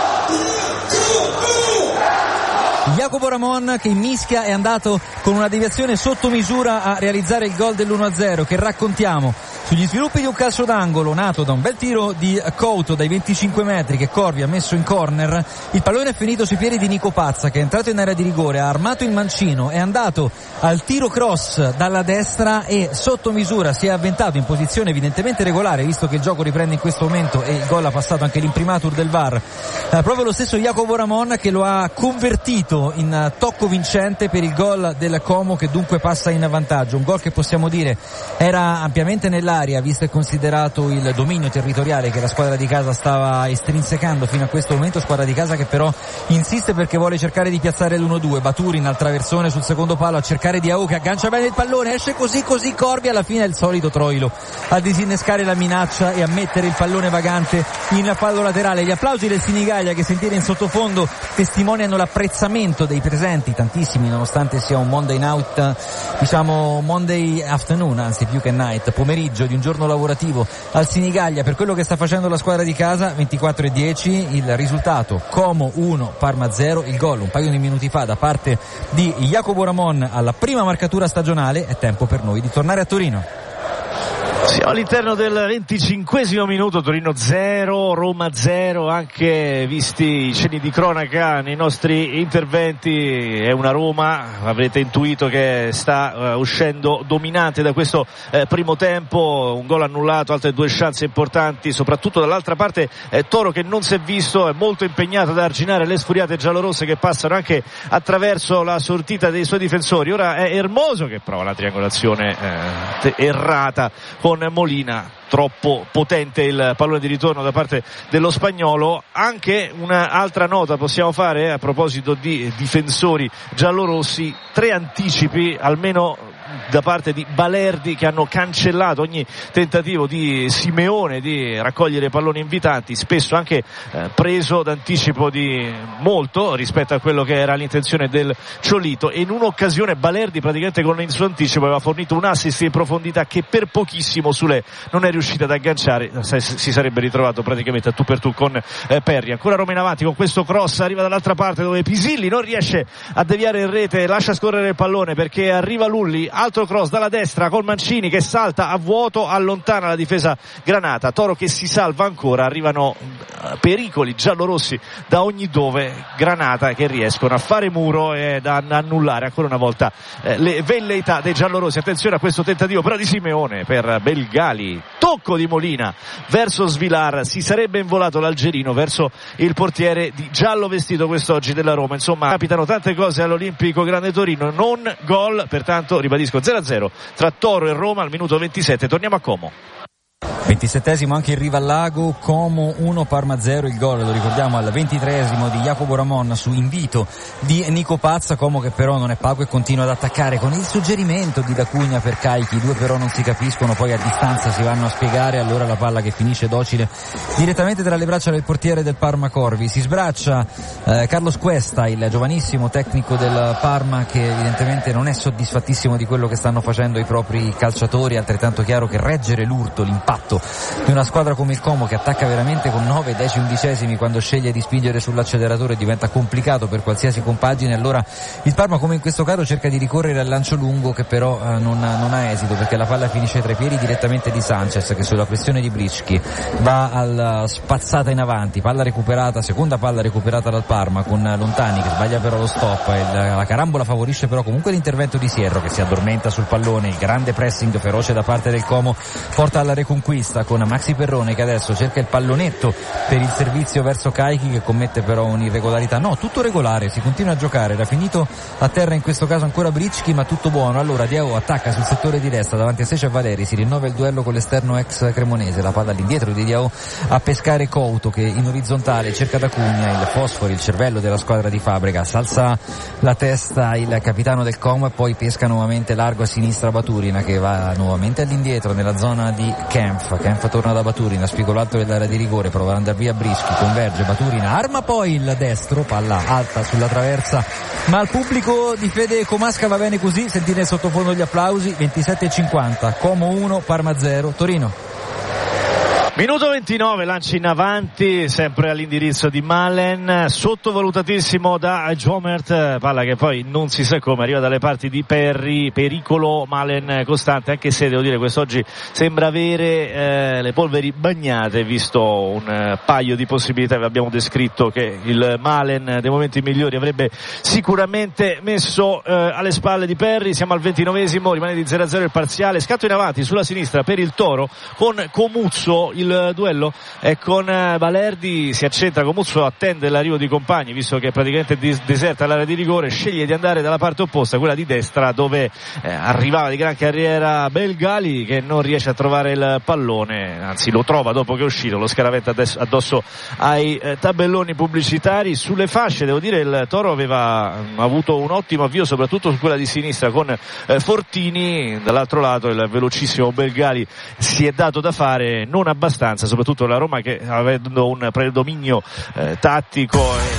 Jacopo Ramon che in mischia è andato con una deviazione sotto misura a realizzare il gol dell'uno a zero, che raccontiamo sugli sviluppi di un calcio d'angolo nato da un bel tiro di Couto dai venticinque metri che Corvi ha messo in corner. Il pallone è finito sui piedi di Nico Pazza, che è entrato in area di rigore, ha armato il mancino, è andato al tiro cross dalla destra e sotto misura si è avventato in posizione evidentemente regolare, visto che il gioco riprende in questo momento e il gol ha passato anche l'imprimatur del V A R. Eh, proprio lo stesso Jacopo Ramon che lo ha convertito in tocco vincente per il gol del Como, che dunque passa in vantaggio. Un gol che possiamo dire era ampiamente nell'aria, visto e considerato il dominio territoriale che la squadra di casa stava estrinsecando fino a questo momento. Squadra di casa che però insiste perché vuole cercare di piazzare l'uno due. Baturin al traversone sul secondo palo a cercare Diao, che aggancia bene il pallone, esce così così Corvi, alla fine è il solito Troilo a disinnescare la minaccia e a mettere il pallone vagante in fallo laterale. Gli applausi del Sinigaglia che sentire in sottofondo testimoniano l'apprezzamento dei presenti, tantissimi, nonostante sia un Monday night, diciamo Monday afternoon, anzi più che night, pomeriggio di un giorno lavorativo al Sinigaglia per quello che sta facendo la squadra di casa. Ventiquattro e dieci il risultato, Como uno Parma zero. Il gol un paio di minuti fa da parte di Jacopo Ramon alla prima marcatura stagionale. È tempo per noi di tornare a Torino. Siamo all'interno del venticinquesimo minuto, Torino zero, Roma zero, anche visti i cenni di cronaca nei nostri interventi. È una Roma, avrete intuito, che sta uh, uscendo dominante da questo uh, primo tempo. Un gol annullato, altre due chance importanti, soprattutto dall'altra parte eh, Toro, che non si è visto, è molto impegnato ad arginare le sfuriate giallorosse che passano anche attraverso la sortita dei suoi difensori. Ora è Hermoso che prova la triangolazione eh, errata con Molina, troppo potente il pallone di ritorno da parte dello spagnolo. Anche un'altra nota possiamo fare a proposito di difensori giallorossi: tre anticipi almeno da parte di Balerdi, che hanno cancellato ogni tentativo di Simeone di raccogliere palloni invitanti, spesso anche eh, preso d'anticipo di molto rispetto a quello che era l'intenzione del Ciolito. E in un'occasione Balerdi praticamente con il suo anticipo aveva fornito un assist in profondità che per pochissimo Sule non è riuscita ad agganciare, si sarebbe ritrovato praticamente a tu per tu con eh, Perri. Ancora Roma in avanti con questo cross, arriva dall'altra parte dove Pisilli non riesce a deviare in rete, lascia scorrere il pallone perché arriva Lulli, altro cross dalla destra con Mancini che salta a vuoto, allontana la difesa granata. Toro che si salva ancora, arrivano pericoli giallorossi da ogni dove, Granata che riescono a fare muro ed a annullare ancora una volta eh, le velleità dei giallorossi. Attenzione a questo tentativo però di Simeone per Belgali, tocco di Molina verso Svilar, si sarebbe involato l'algerino verso il portiere di giallo vestito quest'oggi della Roma. Insomma, capitano tante cose all'Olimpico Grande Torino, non gol, pertanto ribadisco zero a zero tra Toro e Roma al minuto ventisette. Torniamo a Como. ventisettesimo anche in riva al lago, Como uno Parma zero. Il gol lo ricordiamo al ventitreesimo di Jacopo Ramon su invito di Nico Pazza. Como che però non è pago e continua ad attaccare con il suggerimento di Dacugna per Caichi. I due però non si capiscono, poi a distanza si vanno a spiegare, allora la palla che finisce docile direttamente tra le braccia del portiere del Parma Corvi. Si sbraccia eh, Carlos Cuesta, il giovanissimo tecnico del Parma, che evidentemente non è soddisfattissimo di quello che stanno facendo i propri calciatori. Altrettanto chiaro che reggere l'urto, l'impatto di una squadra come il Como, che attacca veramente con nove, dieci undicesimi quando sceglie di spingere sull'acceleratore, diventa complicato per qualsiasi compagine. Allora il Parma, come in questo caso, cerca di ricorrere al lancio lungo che però eh, non, non ha esito, perché la palla finisce tra i piedi direttamente di Sanchez, che sulla questione di Brischi va al spazzata in avanti. Palla recuperata, seconda palla recuperata dal Parma con Lontani che sbaglia però lo stop. Il, la carambola favorisce però comunque l'intervento di Sierro, che si addormenta sul pallone. Il grande pressing feroce da parte del Como porta alla reconquista. vista con Maxi Perrone che adesso cerca il pallonetto per il servizio verso Caichi, che commette però un'irregolarità. No, tutto regolare, si continua a giocare, era finito a terra in questo caso ancora Bricchi, ma tutto buono. Allora Diao attacca sul settore di destra, davanti a sé c'è Valeri, si rinnova il duello con l'esterno ex cremonese, la palla all'indietro di Diao a pescare Couto che in orizzontale cerca da Cugna, il fosforo, il cervello della squadra di Fabregas, alza la testa il capitano del Como e poi pesca nuovamente largo a sinistra Baturina che va nuovamente all'indietro nella zona di Kempf. Kempf torna da Baturina, spigolo alto dell'area di rigore, prova ad andare via Brischi, converge Baturina, arma poi il destro, palla alta sulla traversa, ma al pubblico di Fede Comasca va bene così. Sentite sottofondo gli applausi. Ventisette e cinquanta, Como uno, Parma zero, Torino. Minuto ventinove, lanci in avanti, sempre all'indirizzo di Malen, sottovalutatissimo da Jomert, palla che poi non si sa come arriva dalle parti di Perry, pericolo Malen costante, anche se devo dire quest'oggi sembra avere eh, le polveri bagnate, visto un eh, paio di possibilità che abbiamo descritto che il Malen dei momenti migliori avrebbe sicuramente messo eh, alle spalle di Perry. Siamo al ventinovesimo, rimane di zero a zero il parziale, scatto in avanti sulla sinistra per il Toro con Comuzzo, il duello è con Valerdi, si accentra, Comuzzo attende l'arrivo di compagni visto che è praticamente deserta l'area di rigore, sceglie di andare dalla parte opposta, quella di destra, dove eh, arrivava di gran carriera Belgali che non riesce a trovare il pallone, anzi lo trova dopo che è uscito, lo scaraventa addosso ai eh, tabelloni pubblicitari. Sulle fasce devo dire il Toro aveva mh, avuto un ottimo avvio soprattutto su quella di sinistra con eh, Fortini, dall'altro lato il velocissimo Belgali si è dato da fare, non abbastanza, soprattutto la Roma che avendo un predominio eh, tattico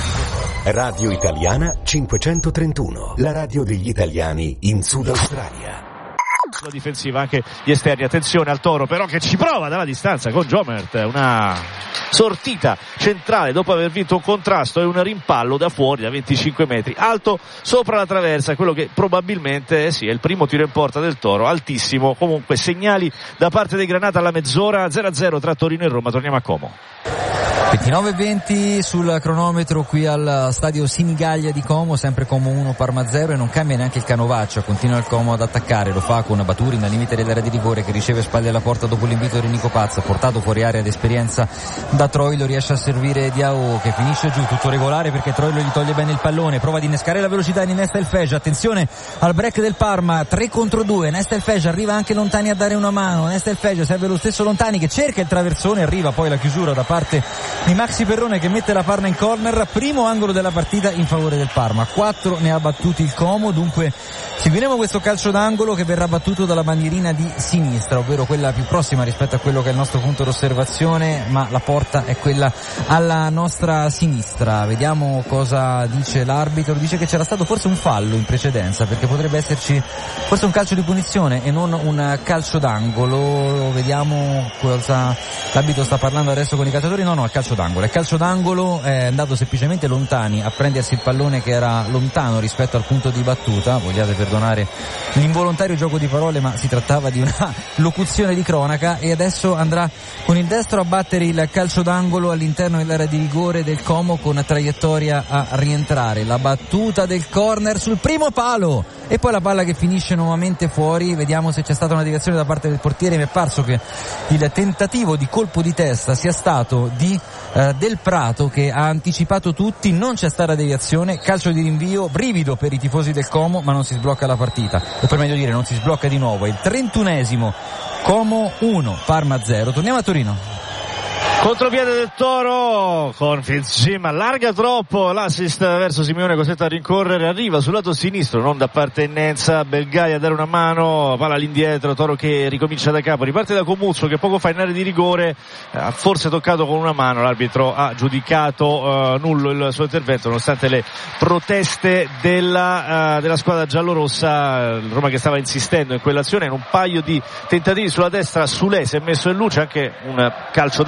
e... Radio Italiana cinquecentotrentuno, la radio degli italiani in Sud Australia. La difensiva, anche gli esterni, attenzione al Toro però che ci prova dalla distanza con Jomert, una sortita centrale dopo aver vinto un contrasto e un rimpallo da fuori da venticinque metri, alto sopra la traversa, quello che probabilmente eh sì, è il primo tiro in porta del Toro, altissimo. Comunque segnali da parte dei Granata alla mezz'ora, zero a zero tra Torino e Roma. Torniamo a Como. ventinove e venti sul cronometro qui al stadio Sinigaglia di Como, sempre Como uno, Parma zero, e non cambia neanche il Canovaccia, continua il Como ad attaccare, lo fa con Baturina al limite dell'area di rigore che riceve spalle alla porta dopo l'invito di Nico Pazza, portato fuori area d'esperienza da Troilo, riesce a servire Diao che finisce giù, tutto regolare perché Troilo gli toglie bene il pallone, prova ad innescare la velocità in Nesta El Feja, attenzione al break del Parma, tre contro due, Nesta El Feja arriva anche Lontani a dare una mano, Nesta El Feja serve lo stesso Lontani che cerca il traversone, arriva poi la chiusura da parte di Maxi Perrone che mette la palla in corner, primo angolo della partita in favore del Parma, quattro ne ha battuti il Como, dunque seguiremo questo calcio d'angolo che verrà battuto dalla bandierina di sinistra, ovvero quella più prossima rispetto a quello che è il nostro punto d'osservazione, ma la porta è quella alla nostra sinistra. Vediamo cosa dice l'arbitro, dice che c'era stato forse un fallo in precedenza perché potrebbe esserci forse un calcio di punizione e non un calcio d'angolo. Vediamo cosa l'arbitro sta parlando adesso con i calciatori. No, no, è calcio d'angolo, è calcio d'angolo, è andato semplicemente Lontani a prendersi il pallone che era lontano rispetto al punto di battuta, vogliate perdonare l'involontario gioco di parole ma si trattava di una locuzione di cronaca, e adesso andrà con il destro a battere il calcio d'angolo all'interno dell'area di rigore del Como con traiettoria a rientrare, la battuta del corner sul primo palo e poi la palla che finisce nuovamente fuori. Vediamo se c'è stata una deviazione da parte del portiere, mi è parso che il tentativo di colpo di testa sia stato di eh, Del Prato che ha anticipato tutti, non c'è stata deviazione, calcio di rinvio, brivido per i tifosi del Como ma non si sblocca la partita, o per meglio dire non si sblocca di nuovo. Il trentunesimo, Como uno, Parma zero. Torniamo a Torino. Contropiede del Toro con Fitzjim, allarga troppo, l'assist verso Simeone costretto a rincorrere, arriva sul lato sinistro, non da partenza, Belgai a dare una mano, palla all'indietro, Toro che ricomincia da capo, riparte da Comuzzo che poco fa in area di rigore, ha forse toccato con una mano, l'arbitro ha giudicato uh, nullo il suo intervento nonostante le proteste della, uh, della squadra giallorossa. Roma che stava insistendo in quell'azione, in un paio di tentativi sulla destra, Sule si è messo in luce, anche un calcio d'angolo da lui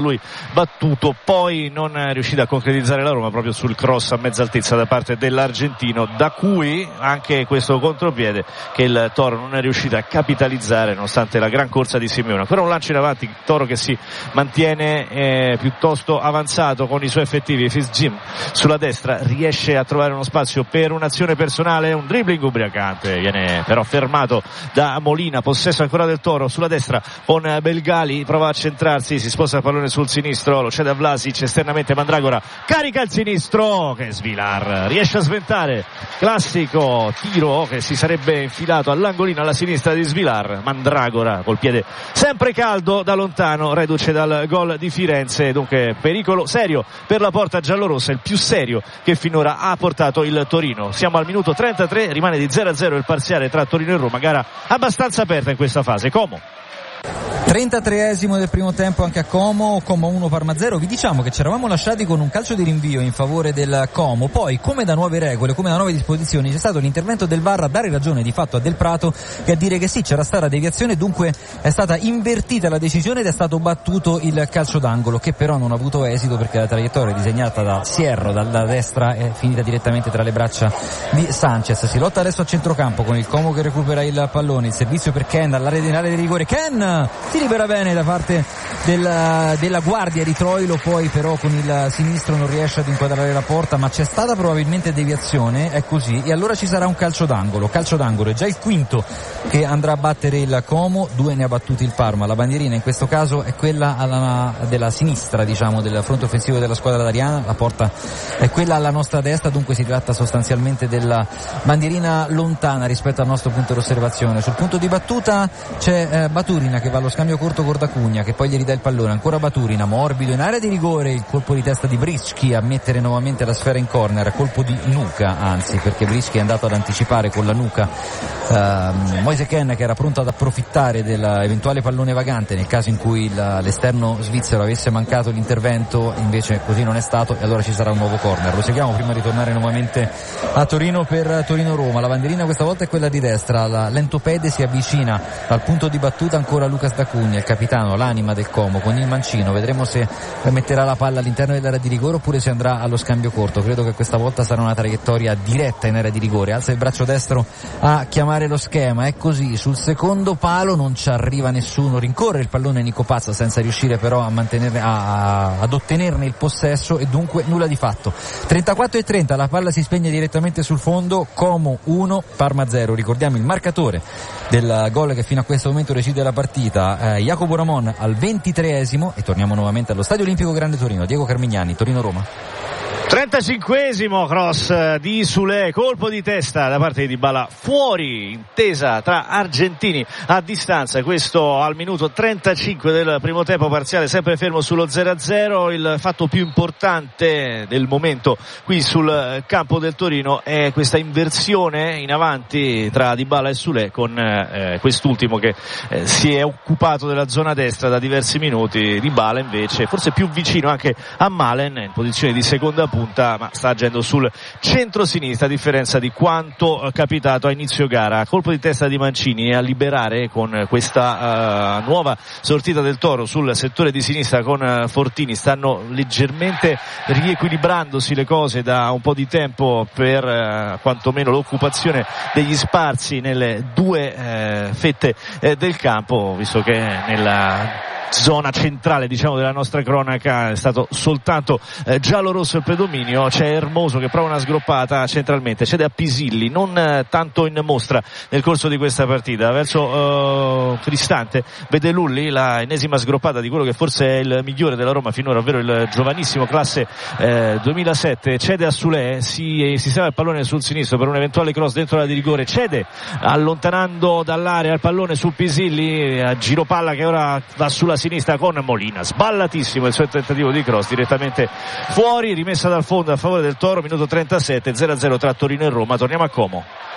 lui battuto, poi non è riuscita a concretizzare la Roma proprio sul cross a mezza altezza da parte dell'argentino, da cui anche questo contropiede che il Toro non è riuscito a capitalizzare nonostante la gran corsa di Simeone. Ancora un lancio in avanti, Toro che si mantiene eh, piuttosto avanzato con i suoi effettivi. Fitzjim sulla destra riesce a trovare uno spazio per un'azione personale, un dribbling ubriacante, viene però fermato da Molina. Possesso ancora del Toro sulla destra con Belgali, prova a centrarsi, si sposta il pallone sul sinistro, lo cede a Vlasic, esternamente Mandragora carica il sinistro che Svilar riesce a sventare, classico tiro che si sarebbe infilato all'angolino alla sinistra di Svilar. Mandragora col piede sempre caldo da lontano, reduce dal gol di Firenze, dunque pericolo serio per la porta giallorossa, il più serio che finora ha portato il Torino. Siamo al minuto trentatré, rimane di zero a zero il parziale tra Torino e Roma, gara abbastanza aperta in questa fase. Como trentatreesimo del primo tempo anche a Como, Como uno Parma zero. Vi diciamo che ci eravamo lasciati con un calcio di rinvio in favore del Como, poi come da nuove regole, come da nuove disposizioni c'è stato l'intervento del V A R a dare ragione di fatto a Del Prato, che a dire che sì, c'era stata deviazione, dunque è stata invertita la decisione ed è stato battuto il calcio d'angolo, che però non ha avuto esito perché la traiettoria disegnata da Sierro dalla destra è finita direttamente tra le braccia di Sanchez. Si lotta adesso a centrocampo con il Como che recupera il pallone, il servizio per Ken all'area di rigore, Ken si libera bene da parte della, della guardia di Troilo, poi però con il sinistro non riesce ad inquadrare la porta, ma c'è stata probabilmente deviazione, è così, e allora ci sarà un calcio d'angolo. Calcio d'angolo è già il quinto che andrà a battere il Como, due ne ha battuti il Parma. La bandierina in questo caso è quella alla, della sinistra, diciamo, del fronte offensivo della squadra d'Ariana, la porta è quella alla nostra destra, dunque si tratta sostanzialmente della bandierina lontana rispetto al nostro punto di osservazione. Sul punto di battuta c'è eh, Baturina che va allo scambio corto con Dacugna, che poi gli ridà il pallone, ancora Baturina, morbido in area di rigore, il colpo di testa di Brischi a mettere nuovamente la sfera in corner, colpo di nuca anzi, perché Brischi è andato ad anticipare con la nuca uh, Moise Kean, che era pronto ad approfittare dell'eventuale pallone vagante nel caso in cui la, l'esterno svizzero avesse mancato l'intervento, invece così non è stato e allora ci sarà un nuovo corner. Lo seguiamo prima di tornare nuovamente a Torino per Torino-Roma. La bandierina questa volta è quella di destra, la Lentopede si avvicina al punto di battuta, ancora Lucas Dacugna, il capitano, l'anima del Como, con il mancino. Vedremo se metterà la palla all'interno dell'area di rigore oppure se andrà allo scambio corto. Credo che questa volta sarà una traiettoria diretta in area di rigore. Alza il braccio destro a chiamare lo schema, è così, sul secondo palo non ci arriva nessuno, rincorre il pallone Nico Pazza senza riuscire però a mantenere, a, ad ottenerne il possesso e dunque nulla di fatto. trentaquattro e trenta, la palla si spegne direttamente sul fondo, Como uno Parma zero. Ricordiamo il marcatore del gol che fino a questo momento decide la partita, eh, Jacopo Ramon al ventitreesimo, e torniamo nuovamente allo Stadio Olimpico Grande Torino. Diego Carmignani, Torino-Roma. trentacinquesimo cross di Sule, colpo di testa da parte di Dybala, fuori, intesa tra argentini a distanza, questo al minuto trentacinque del primo tempo, parziale sempre fermo sullo zero a zero. Il fatto più importante del momento qui sul campo del Torino è questa inversione in avanti tra Dybala e Sule, con eh, quest'ultimo che eh, si è occupato della zona destra da diversi minuti. Dybala invece forse più vicino anche a Malen in posizione di seconda punta, ma sta agendo sul centro-sinistra, a differenza di quanto capitato a inizio gara. Colpo di testa di Mancini a liberare con questa uh, nuova sortita del Toro sul settore di sinistra con uh, Fortini. Stanno leggermente riequilibrandosi le cose da un po' di tempo per uh, quantomeno l'occupazione degli spazi nelle due uh, fette uh, del campo, visto che nella zona centrale, diciamo, della nostra cronaca è stato soltanto eh, giallo-rosso il predominio. C'è Hermoso che prova una sgroppata centralmente, cede a Pisilli, non eh, tanto in mostra nel corso di questa partita, verso eh, Cristante vede Lulli, la ennesima sgroppata di quello che forse è il migliore della Roma finora, ovvero il giovanissimo classe eh, duemilasette, cede a Sule, si sistema il pallone sul sinistro per un eventuale cross dentro la di rigore, cede allontanando dall'area il pallone su Pisilli, a giro palla che ora va sulla sinistra con Molina, sballatissimo il suo tentativo di cross, direttamente fuori, rimessa dal fondo a favore del Toro. Minuto trentasette, zero a zero tra Torino e Roma. Torniamo a Como.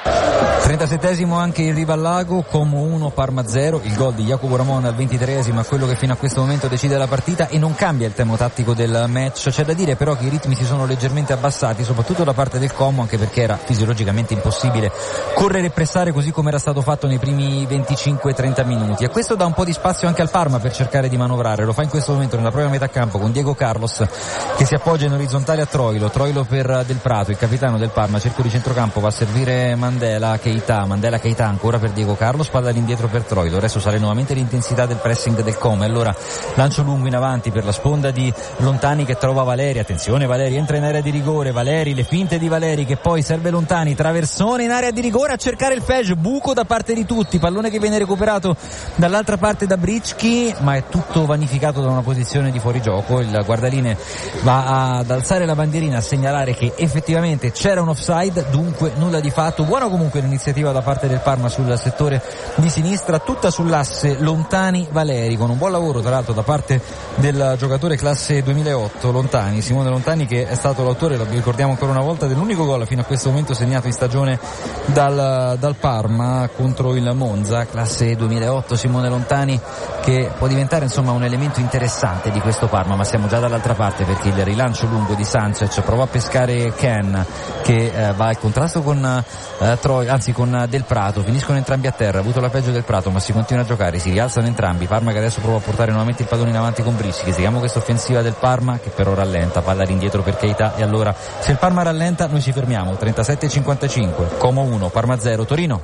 trentasettesimo anche il Rivallago, Como uno Parma zero, il gol di Jacopo Ramon al ventitreesimo è quello che fino a questo momento decide la partita e non cambia il tema tattico del match. C'è da dire però che i ritmi si sono leggermente abbassati, soprattutto da parte del Como, anche perché era fisiologicamente impossibile correre e pressare così come era stato fatto nei primi venticinque trenta minuti, e questo dà un po' di spazio anche al Parma per cercare di manovrare. Lo fa in questo momento nella propria metà campo con Diego Carlos che si appoggia in orizzontale a Troilo, Troilo per Del Prato, il capitano del Parma, cerco di centrocampo, va a servire Mandela, Keita, Mandela Keita ancora per Diego Carlos, palla all'indietro per Troilo, adesso sale nuovamente l'intensità del pressing del Como, allora lancio lungo in avanti per la sponda di Lontani che trova Valeri, attenzione Valeri, entra in area di rigore, Valeri, le finte di Valeri che poi serve Lontani, traversone in area di rigore a cercare il Fej, buco da parte di tutti, pallone che viene recuperato dall'altra parte da Bricchi, ma è tutto vanificato da una posizione di fuorigioco. Il guardaline va ad alzare la bandierina a segnalare che effettivamente c'era un offside, dunque nulla di fatto. Buona comunque l'iniziativa da parte del Parma sul settore di sinistra, tutta sull'asse Lontani-Valeri, con un buon lavoro tra l'altro da parte del giocatore classe duemilaotto Lontani, Simone Lontani, che è stato l'autore, lo ricordiamo ancora una volta, dell'unico gol fino a questo momento segnato in stagione dal, dal Parma contro il Monza, classe duemilaotto Simone Lontani, che può diventare insomma un elemento interessante di questo Parma, ma siamo già dall'altra parte perché il rilancio lungo di Sanchez prova a pescare Ken che eh, va al contrasto con eh, Troy, anzi con Del Prato, finiscono entrambi a terra, ha avuto la peggio Del Prato ma si continua a giocare, si rialzano entrambi, Parma che adesso prova a portare nuovamente il pallone in avanti con Brischi, seguiamo questa offensiva del Parma che però rallenta, palla all'indietro per Keita, e allora se il Parma rallenta noi ci fermiamo. Trentasette e cinquantacinque, Como uno Parma zero, Torino.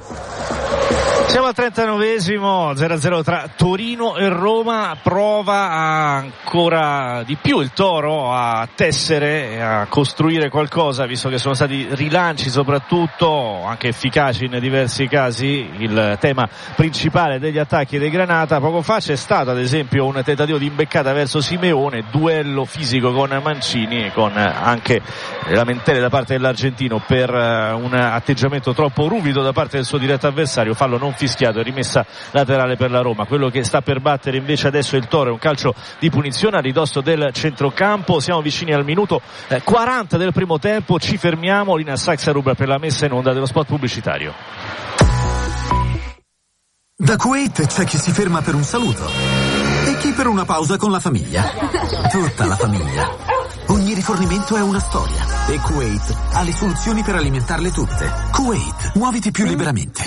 Siamo al trentanovesimo, zero a zero tra Torino e Roma, prova ancora di più il Toro a tessere e a costruire qualcosa, visto che sono stati rilanci soprattutto, anche efficaci in diversi casi, il tema principale degli attacchi dei Granata. Poco fa c'è stato ad esempio un tentativo di imbeccata verso Simeone, duello fisico con Mancini e con anche lamentele da parte dell'argentino per un atteggiamento troppo ruvido da parte del suo diretto avversario, fallo non fischiato e rimessa laterale per la Roma. Quello che sta per battere invece adesso il Toro è un calcio di punizione a ridosso del centrocampo. Siamo vicini al minuto eh, quaranta del primo tempo, ci fermiamo, linea Saxa-Rubra per la messa in onda dello spot pubblicitario. Da Kuwait c'è chi si ferma per un saluto e chi per una pausa con la famiglia, tutta la famiglia. Ogni rifornimento è una storia e Kuwait ha le soluzioni per alimentarle tutte. Kuwait, muoviti più liberamente.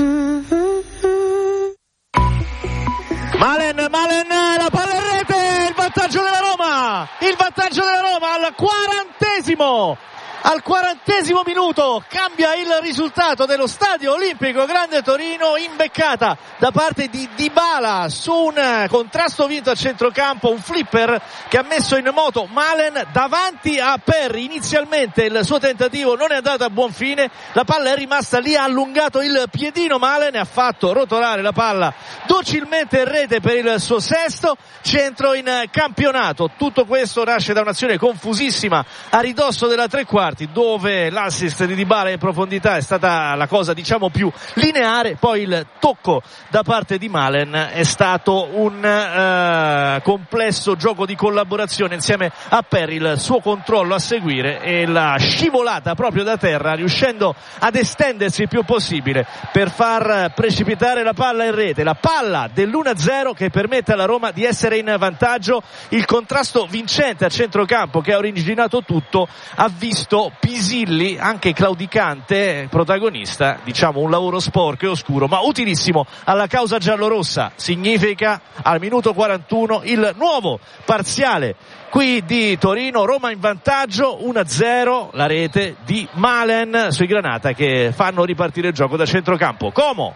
Malen, Malen, la palla in rete, il vantaggio della Roma, il vantaggio della Roma al quarantesimo. Al quarantesimo minuto cambia il risultato dello Stadio Olimpico Grande Torino, imbeccata da parte di Dybala su un contrasto vinto a centrocampo, un flipper che ha messo in moto Malen davanti a Perry. Inizialmente il suo tentativo non è andato a buon fine, la palla è rimasta lì, ha allungato il piedino Malen e ha fatto rotolare la palla docilmente in rete per il suo sesto centro in campionato. Tutto questo nasce da un'azione confusissima a ridosso della tre quarti, dove l'assist di Dybala in profondità è stata la cosa diciamo più lineare, poi il tocco da parte di Malen è stato un uh, complesso gioco di collaborazione insieme a Perry, il suo controllo a seguire e la scivolata proprio da terra, riuscendo ad estendersi il più possibile per far precipitare la palla in rete, la palla dell'uno a zero che permette alla Roma di essere in vantaggio. Il contrasto vincente a centrocampo che ha originato tutto ha visto Pisilli, anche claudicante, protagonista, diciamo un lavoro sporco e oscuro ma utilissimo alla causa giallorossa. Significa al minuto quarantuno il nuovo parziale qui di Torino, Roma in vantaggio uno a zero, la rete di Malen sui Granata che fanno ripartire il gioco da centrocampo. Como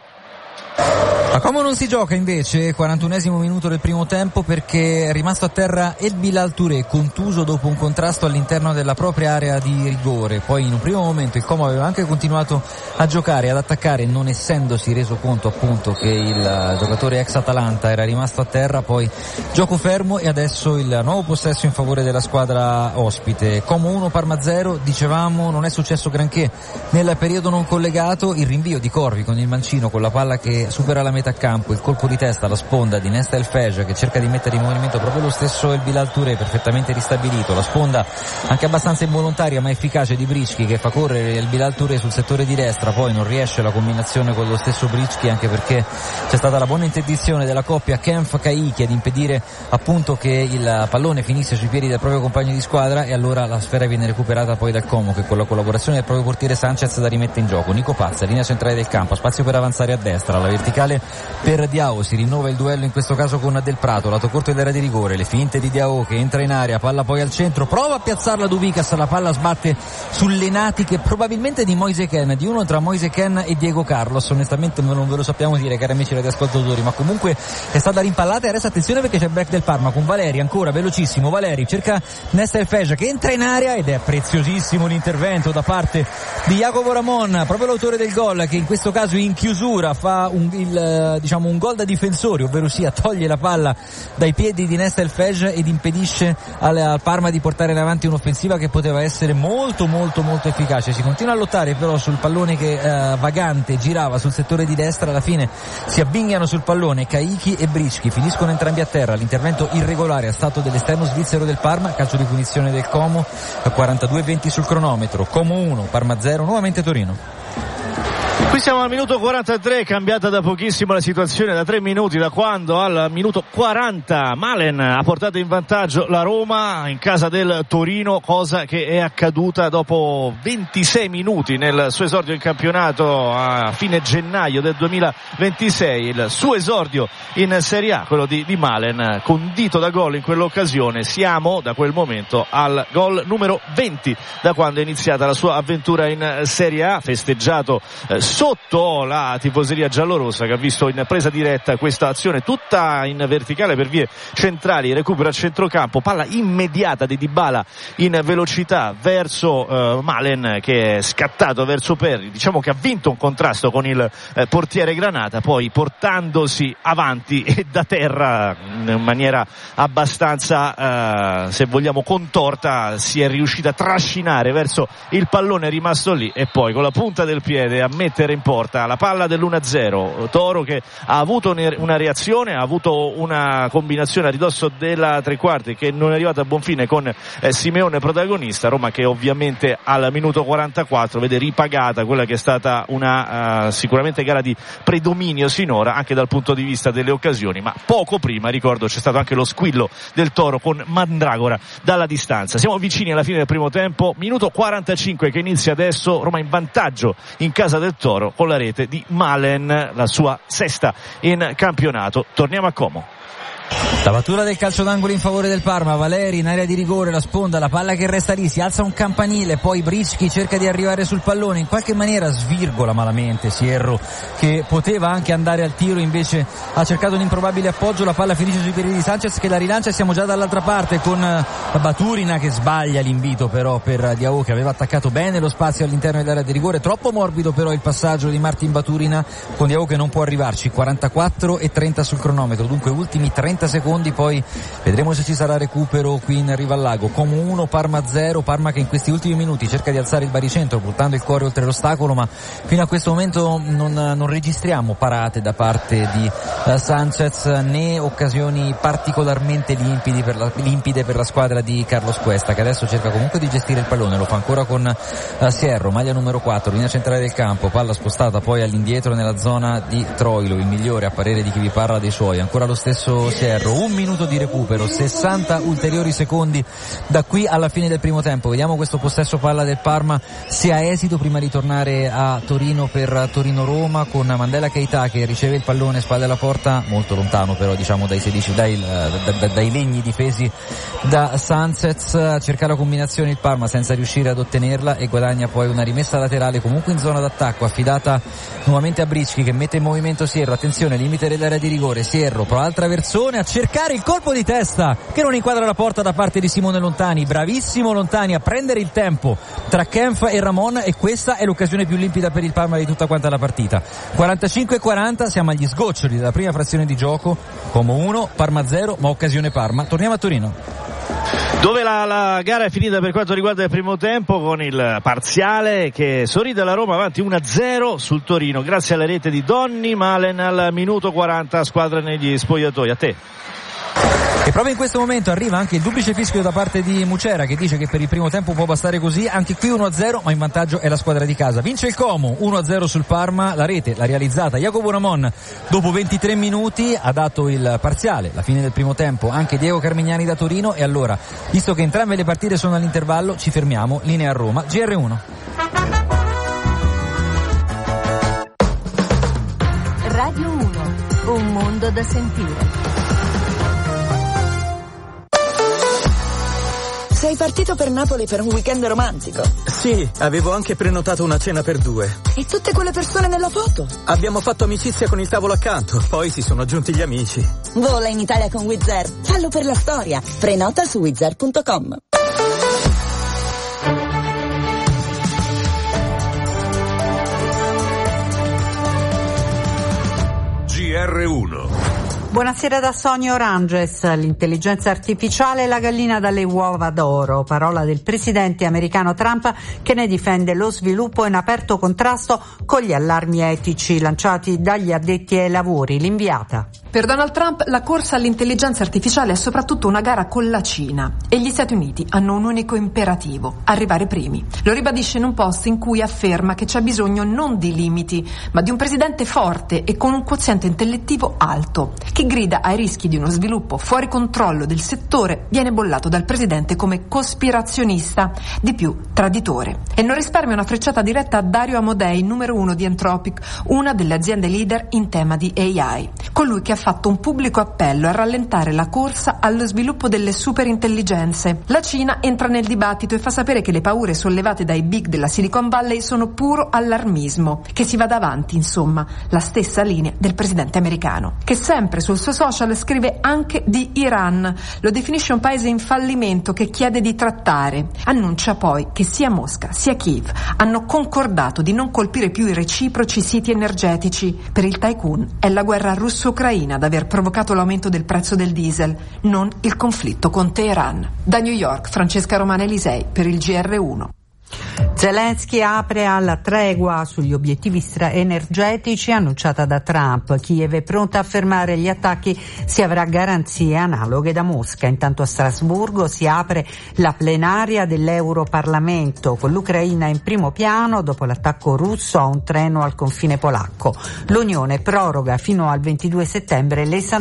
A Como non si gioca invece, quarantunesimo minuto del primo tempo, perché è rimasto a terra El Bilal Touré, contuso dopo un contrasto all'interno della propria area di rigore. Poi in un primo momento il Como aveva anche continuato a giocare, ad attaccare, non essendosi reso conto appunto che il giocatore ex Atalanta era rimasto a terra. Poi gioco fermo e adesso il nuovo possesso in favore della squadra ospite. Como uno Parma zero, dicevamo non è successo granché nel periodo non collegato, il rinvio di Corvi con il mancino con la palla che che supera la metà campo, il colpo di testa alla sponda di Nesta El Fejah che cerca di mettere in movimento proprio lo stesso El Bilal Touré, perfettamente ristabilito, la sponda anche abbastanza involontaria ma efficace di Bricchi che fa correre El Bilal Touré sul settore di destra, poi non riesce la combinazione con lo stesso Bricchi anche perché c'è stata la buona interdizione della coppia Kempf-Kaiki ad impedire appunto che il pallone finisse sui piedi del proprio compagno di squadra, e allora la sfera viene recuperata poi dal Como che con la collaborazione del proprio portiere Sanchez la rimette in gioco. Nico Pazza, linea centrale del campo, spazio per avanzare a destra, la verticale per Diao, si rinnova il duello in questo caso con Del Prato, lato corto dell'area di rigore, le finte di Diao che entra in area, palla poi al centro, prova a piazzarla Duvicas, la palla sbatte sulle natiche probabilmente di Moise Kean, di uno tra Moise Kean e Diego Carlos, onestamente non ve lo sappiamo dire cari amici radioascoltatori, ma comunque è stata rimpallata. E adesso attenzione perché c'è il break del Parma con Valeri, ancora velocissimo Valeri, cerca Nesta El Fejah che entra in area ed è preziosissimo l'intervento da parte di Jacopo Ramon, proprio l'autore del gol che in questo caso in chiusura fa un, il, diciamo un gol da difensori, ovvero sia toglie la palla dai piedi di Nesta El Fejah ed impedisce al, al Parma di portare in avanti un'offensiva che poteva essere molto molto molto efficace. Si continua a lottare però sul pallone che eh, vagante girava sul settore di destra, alla fine si avvinghiano sul pallone Kaiki e Bricchi, finiscono entrambi a terra, l'intervento irregolare è stato dell'esterno svizzero del Parma, calcio di punizione del Como, quarantadue venti sul cronometro, Como uno, Parma zero, nuovamente Torino. Qui siamo al minuto quarantatré, cambiata da pochissimo la situazione, da tre minuti, da quando al minuto quaranta Malen ha portato in vantaggio la Roma in casa del Torino, cosa che è accaduta dopo ventisei minuti nel suo esordio in campionato a fine gennaio del duemilaventisei, il suo esordio in Serie A, quello di, di Malen, condito da gol in quell'occasione. Siamo da quel momento al gol numero venti da quando è iniziata la sua avventura in Serie A, festeggiato eh, sotto la tifoseria giallorossa che ha visto in presa diretta questa azione tutta in verticale per vie centrali, recupero a centrocampo, palla immediata di Dybala in velocità verso eh, Malen che è scattato verso Perri, diciamo che ha vinto un contrasto con il eh, portiere Granata, poi portandosi avanti e da terra in maniera abbastanza eh, se vogliamo contorta si è riuscita a trascinare verso il pallone rimasto lì e poi con la punta del piede a mettere in porta la palla dell'uno a zero. Toro che ha avuto una reazione, ha avuto una combinazione a ridosso della tre quarti che non è arrivata a buon fine con eh, Simeone protagonista. Roma che ovviamente al minuto quarantaquattro vede ripagata quella che è stata una uh, sicuramente gara di predominio sinora anche dal punto di vista delle occasioni, ma poco prima ricordo c'è stato anche lo squillo del Toro con Mandragora dalla distanza. Siamo vicini alla fine del primo tempo, minuto quarantacinque che inizia adesso, Roma in vantaggio in casa del Toro con la rete di Malen, la sua sesta in campionato. Torniamo a Como. La battuta del calcio d'angolo in favore del Parma, Valeri in area di rigore, la sponda, la palla che resta lì, si alza un campanile, poi Bricchi cerca di arrivare sul pallone, in qualche maniera svirgola malamente Sierro che poteva anche andare al tiro, invece ha cercato un improbabile appoggio, la palla finisce sui piedi di Sanchez che la rilancia e siamo già dall'altra parte con Baturina che sbaglia l'invito però per Diao che aveva attaccato bene lo spazio all'interno dell'area di rigore, troppo morbido però il passaggio di Martin Baturina con Diao che non può arrivarci, quarantaquattro e trenta sul cronometro, dunque ultimi trenta secondi, poi vedremo se ci sarà recupero qui in riva al lago. Como uno, Parma zero, Parma che in questi ultimi minuti cerca di alzare il baricentro portando il cuore oltre l'ostacolo, ma fino a questo momento non, non registriamo parate da parte di uh, Sanchez né occasioni particolarmente limpidi per la, limpide per la squadra di Carlos Cuesta che adesso cerca comunque di gestire il pallone, lo fa ancora con uh, Sierro, maglia numero quattro, linea centrale del campo, palla spostata poi all'indietro nella zona di Troilo, il migliore a parere di chi vi parla dei suoi, ancora lo stesso Sierro. Un minuto di recupero, sessanta ulteriori secondi da qui alla fine del primo tempo. Vediamo questo possesso palla del Parma se ha esito prima di tornare a Torino per Torino-Roma con Mandela Keita che riceve il pallone spalle alla porta, molto lontano però diciamo dai sedici, dai, da, da, dai legni difesi da Sanchez, cerca la combinazione il Parma senza riuscire ad ottenerla e guadagna poi una rimessa laterale comunque in zona d'attacco affidata nuovamente a Bricchi che mette in movimento Sierro, attenzione limite dell'area di rigore, Sierro pro altra versione a cercare il colpo di testa che non inquadra la porta da parte di Simone Lontani, bravissimo Lontani a prendere il tempo tra Kempf e Ramon e questa è l'occasione più limpida per il Parma di tutta quanta la partita. quarantacinque quaranta, siamo agli sgoccioli della prima frazione di gioco, Como uno, Parma zero, ma occasione Parma. Torniamo a Torino. Dove la, la gara è finita per quanto riguarda il primo tempo, con il parziale che sorride la Roma avanti uno a zero sul Torino grazie alla rete di Donny Malen al minuto quaranta, squadra negli spogliatoi. A te. E proprio in questo momento arriva anche il duplice fischio da parte di Mucera, che dice che per il primo tempo può bastare così. Anche qui uno a zero, ma in vantaggio è la squadra di casa. Vince il Como uno a zero sul Parma, la rete l'ha realizzata Jacopo Ramon dopo ventitré minuti, ha dato il parziale, la fine del primo tempo, anche Diego Carmignani da Torino. E allora, visto che entrambe le partite sono all'intervallo, ci fermiamo, linea a Roma, G R uno. Radio uno, un mondo da sentire. Sei partito per Napoli per un weekend romantico? Sì, avevo anche prenotato una cena per due. E tutte quelle persone nella foto? Abbiamo fatto amicizia con il tavolo accanto, poi si sono aggiunti gli amici. Vola in Italia con Wizz Air. Fallo per la storia. Prenota su wizz air punto com. G R uno. Buonasera da Sonia Oranges. L'intelligenza artificiale è la gallina dalle uova d'oro, parola del presidente americano Trump, che ne difende lo sviluppo in aperto contrasto con gli allarmi etici lanciati dagli addetti ai lavori. L'inviata. Per Donald Trump la corsa all'intelligenza artificiale è soprattutto una gara con la Cina e gli Stati Uniti hanno un unico imperativo: arrivare primi. Lo ribadisce in un post in cui afferma che c'è bisogno non di limiti, ma di un presidente forte e con un quoziente intellettivo alto, che grida ai rischi di uno sviluppo fuori controllo del settore. Viene bollato dal presidente come cospirazionista, di più traditore. E non risparmia una frecciata diretta a Dario Amodei, numero uno di Anthropic, una delle aziende leader in tema di A I. Colui che ha fatto un pubblico appello a rallentare la corsa allo sviluppo delle superintelligenze. La Cina entra nel dibattito e fa sapere che le paure sollevate dai big della Silicon Valley sono puro allarmismo, che si vada avanti, insomma, la stessa linea del presidente americano, che sempre sul suo social scrive anche di Iran, lo definisce un paese in fallimento che chiede di trattare. Annuncia poi che sia Mosca sia Kiev hanno concordato di non colpire più i reciproci siti energetici. Per il tycoon è la guerra russo-ucraina ad aver provocato l'aumento del prezzo del diesel, non il conflitto con Teheran. Da New York, Francesca Romana Elisei per il G R uno. Zelensky apre alla tregua sugli obiettivi energetici annunciata da Trump. Kiev è pronta a fermare gli attacchi se avrà garanzie analoghe da Mosca. Intanto a Strasburgo si apre la plenaria dell'Europarlamento, con l'Ucraina in primo piano dopo l'attacco russo a un treno al confine polacco. L'Unione proroga fino al ventidue settembre le sanzioni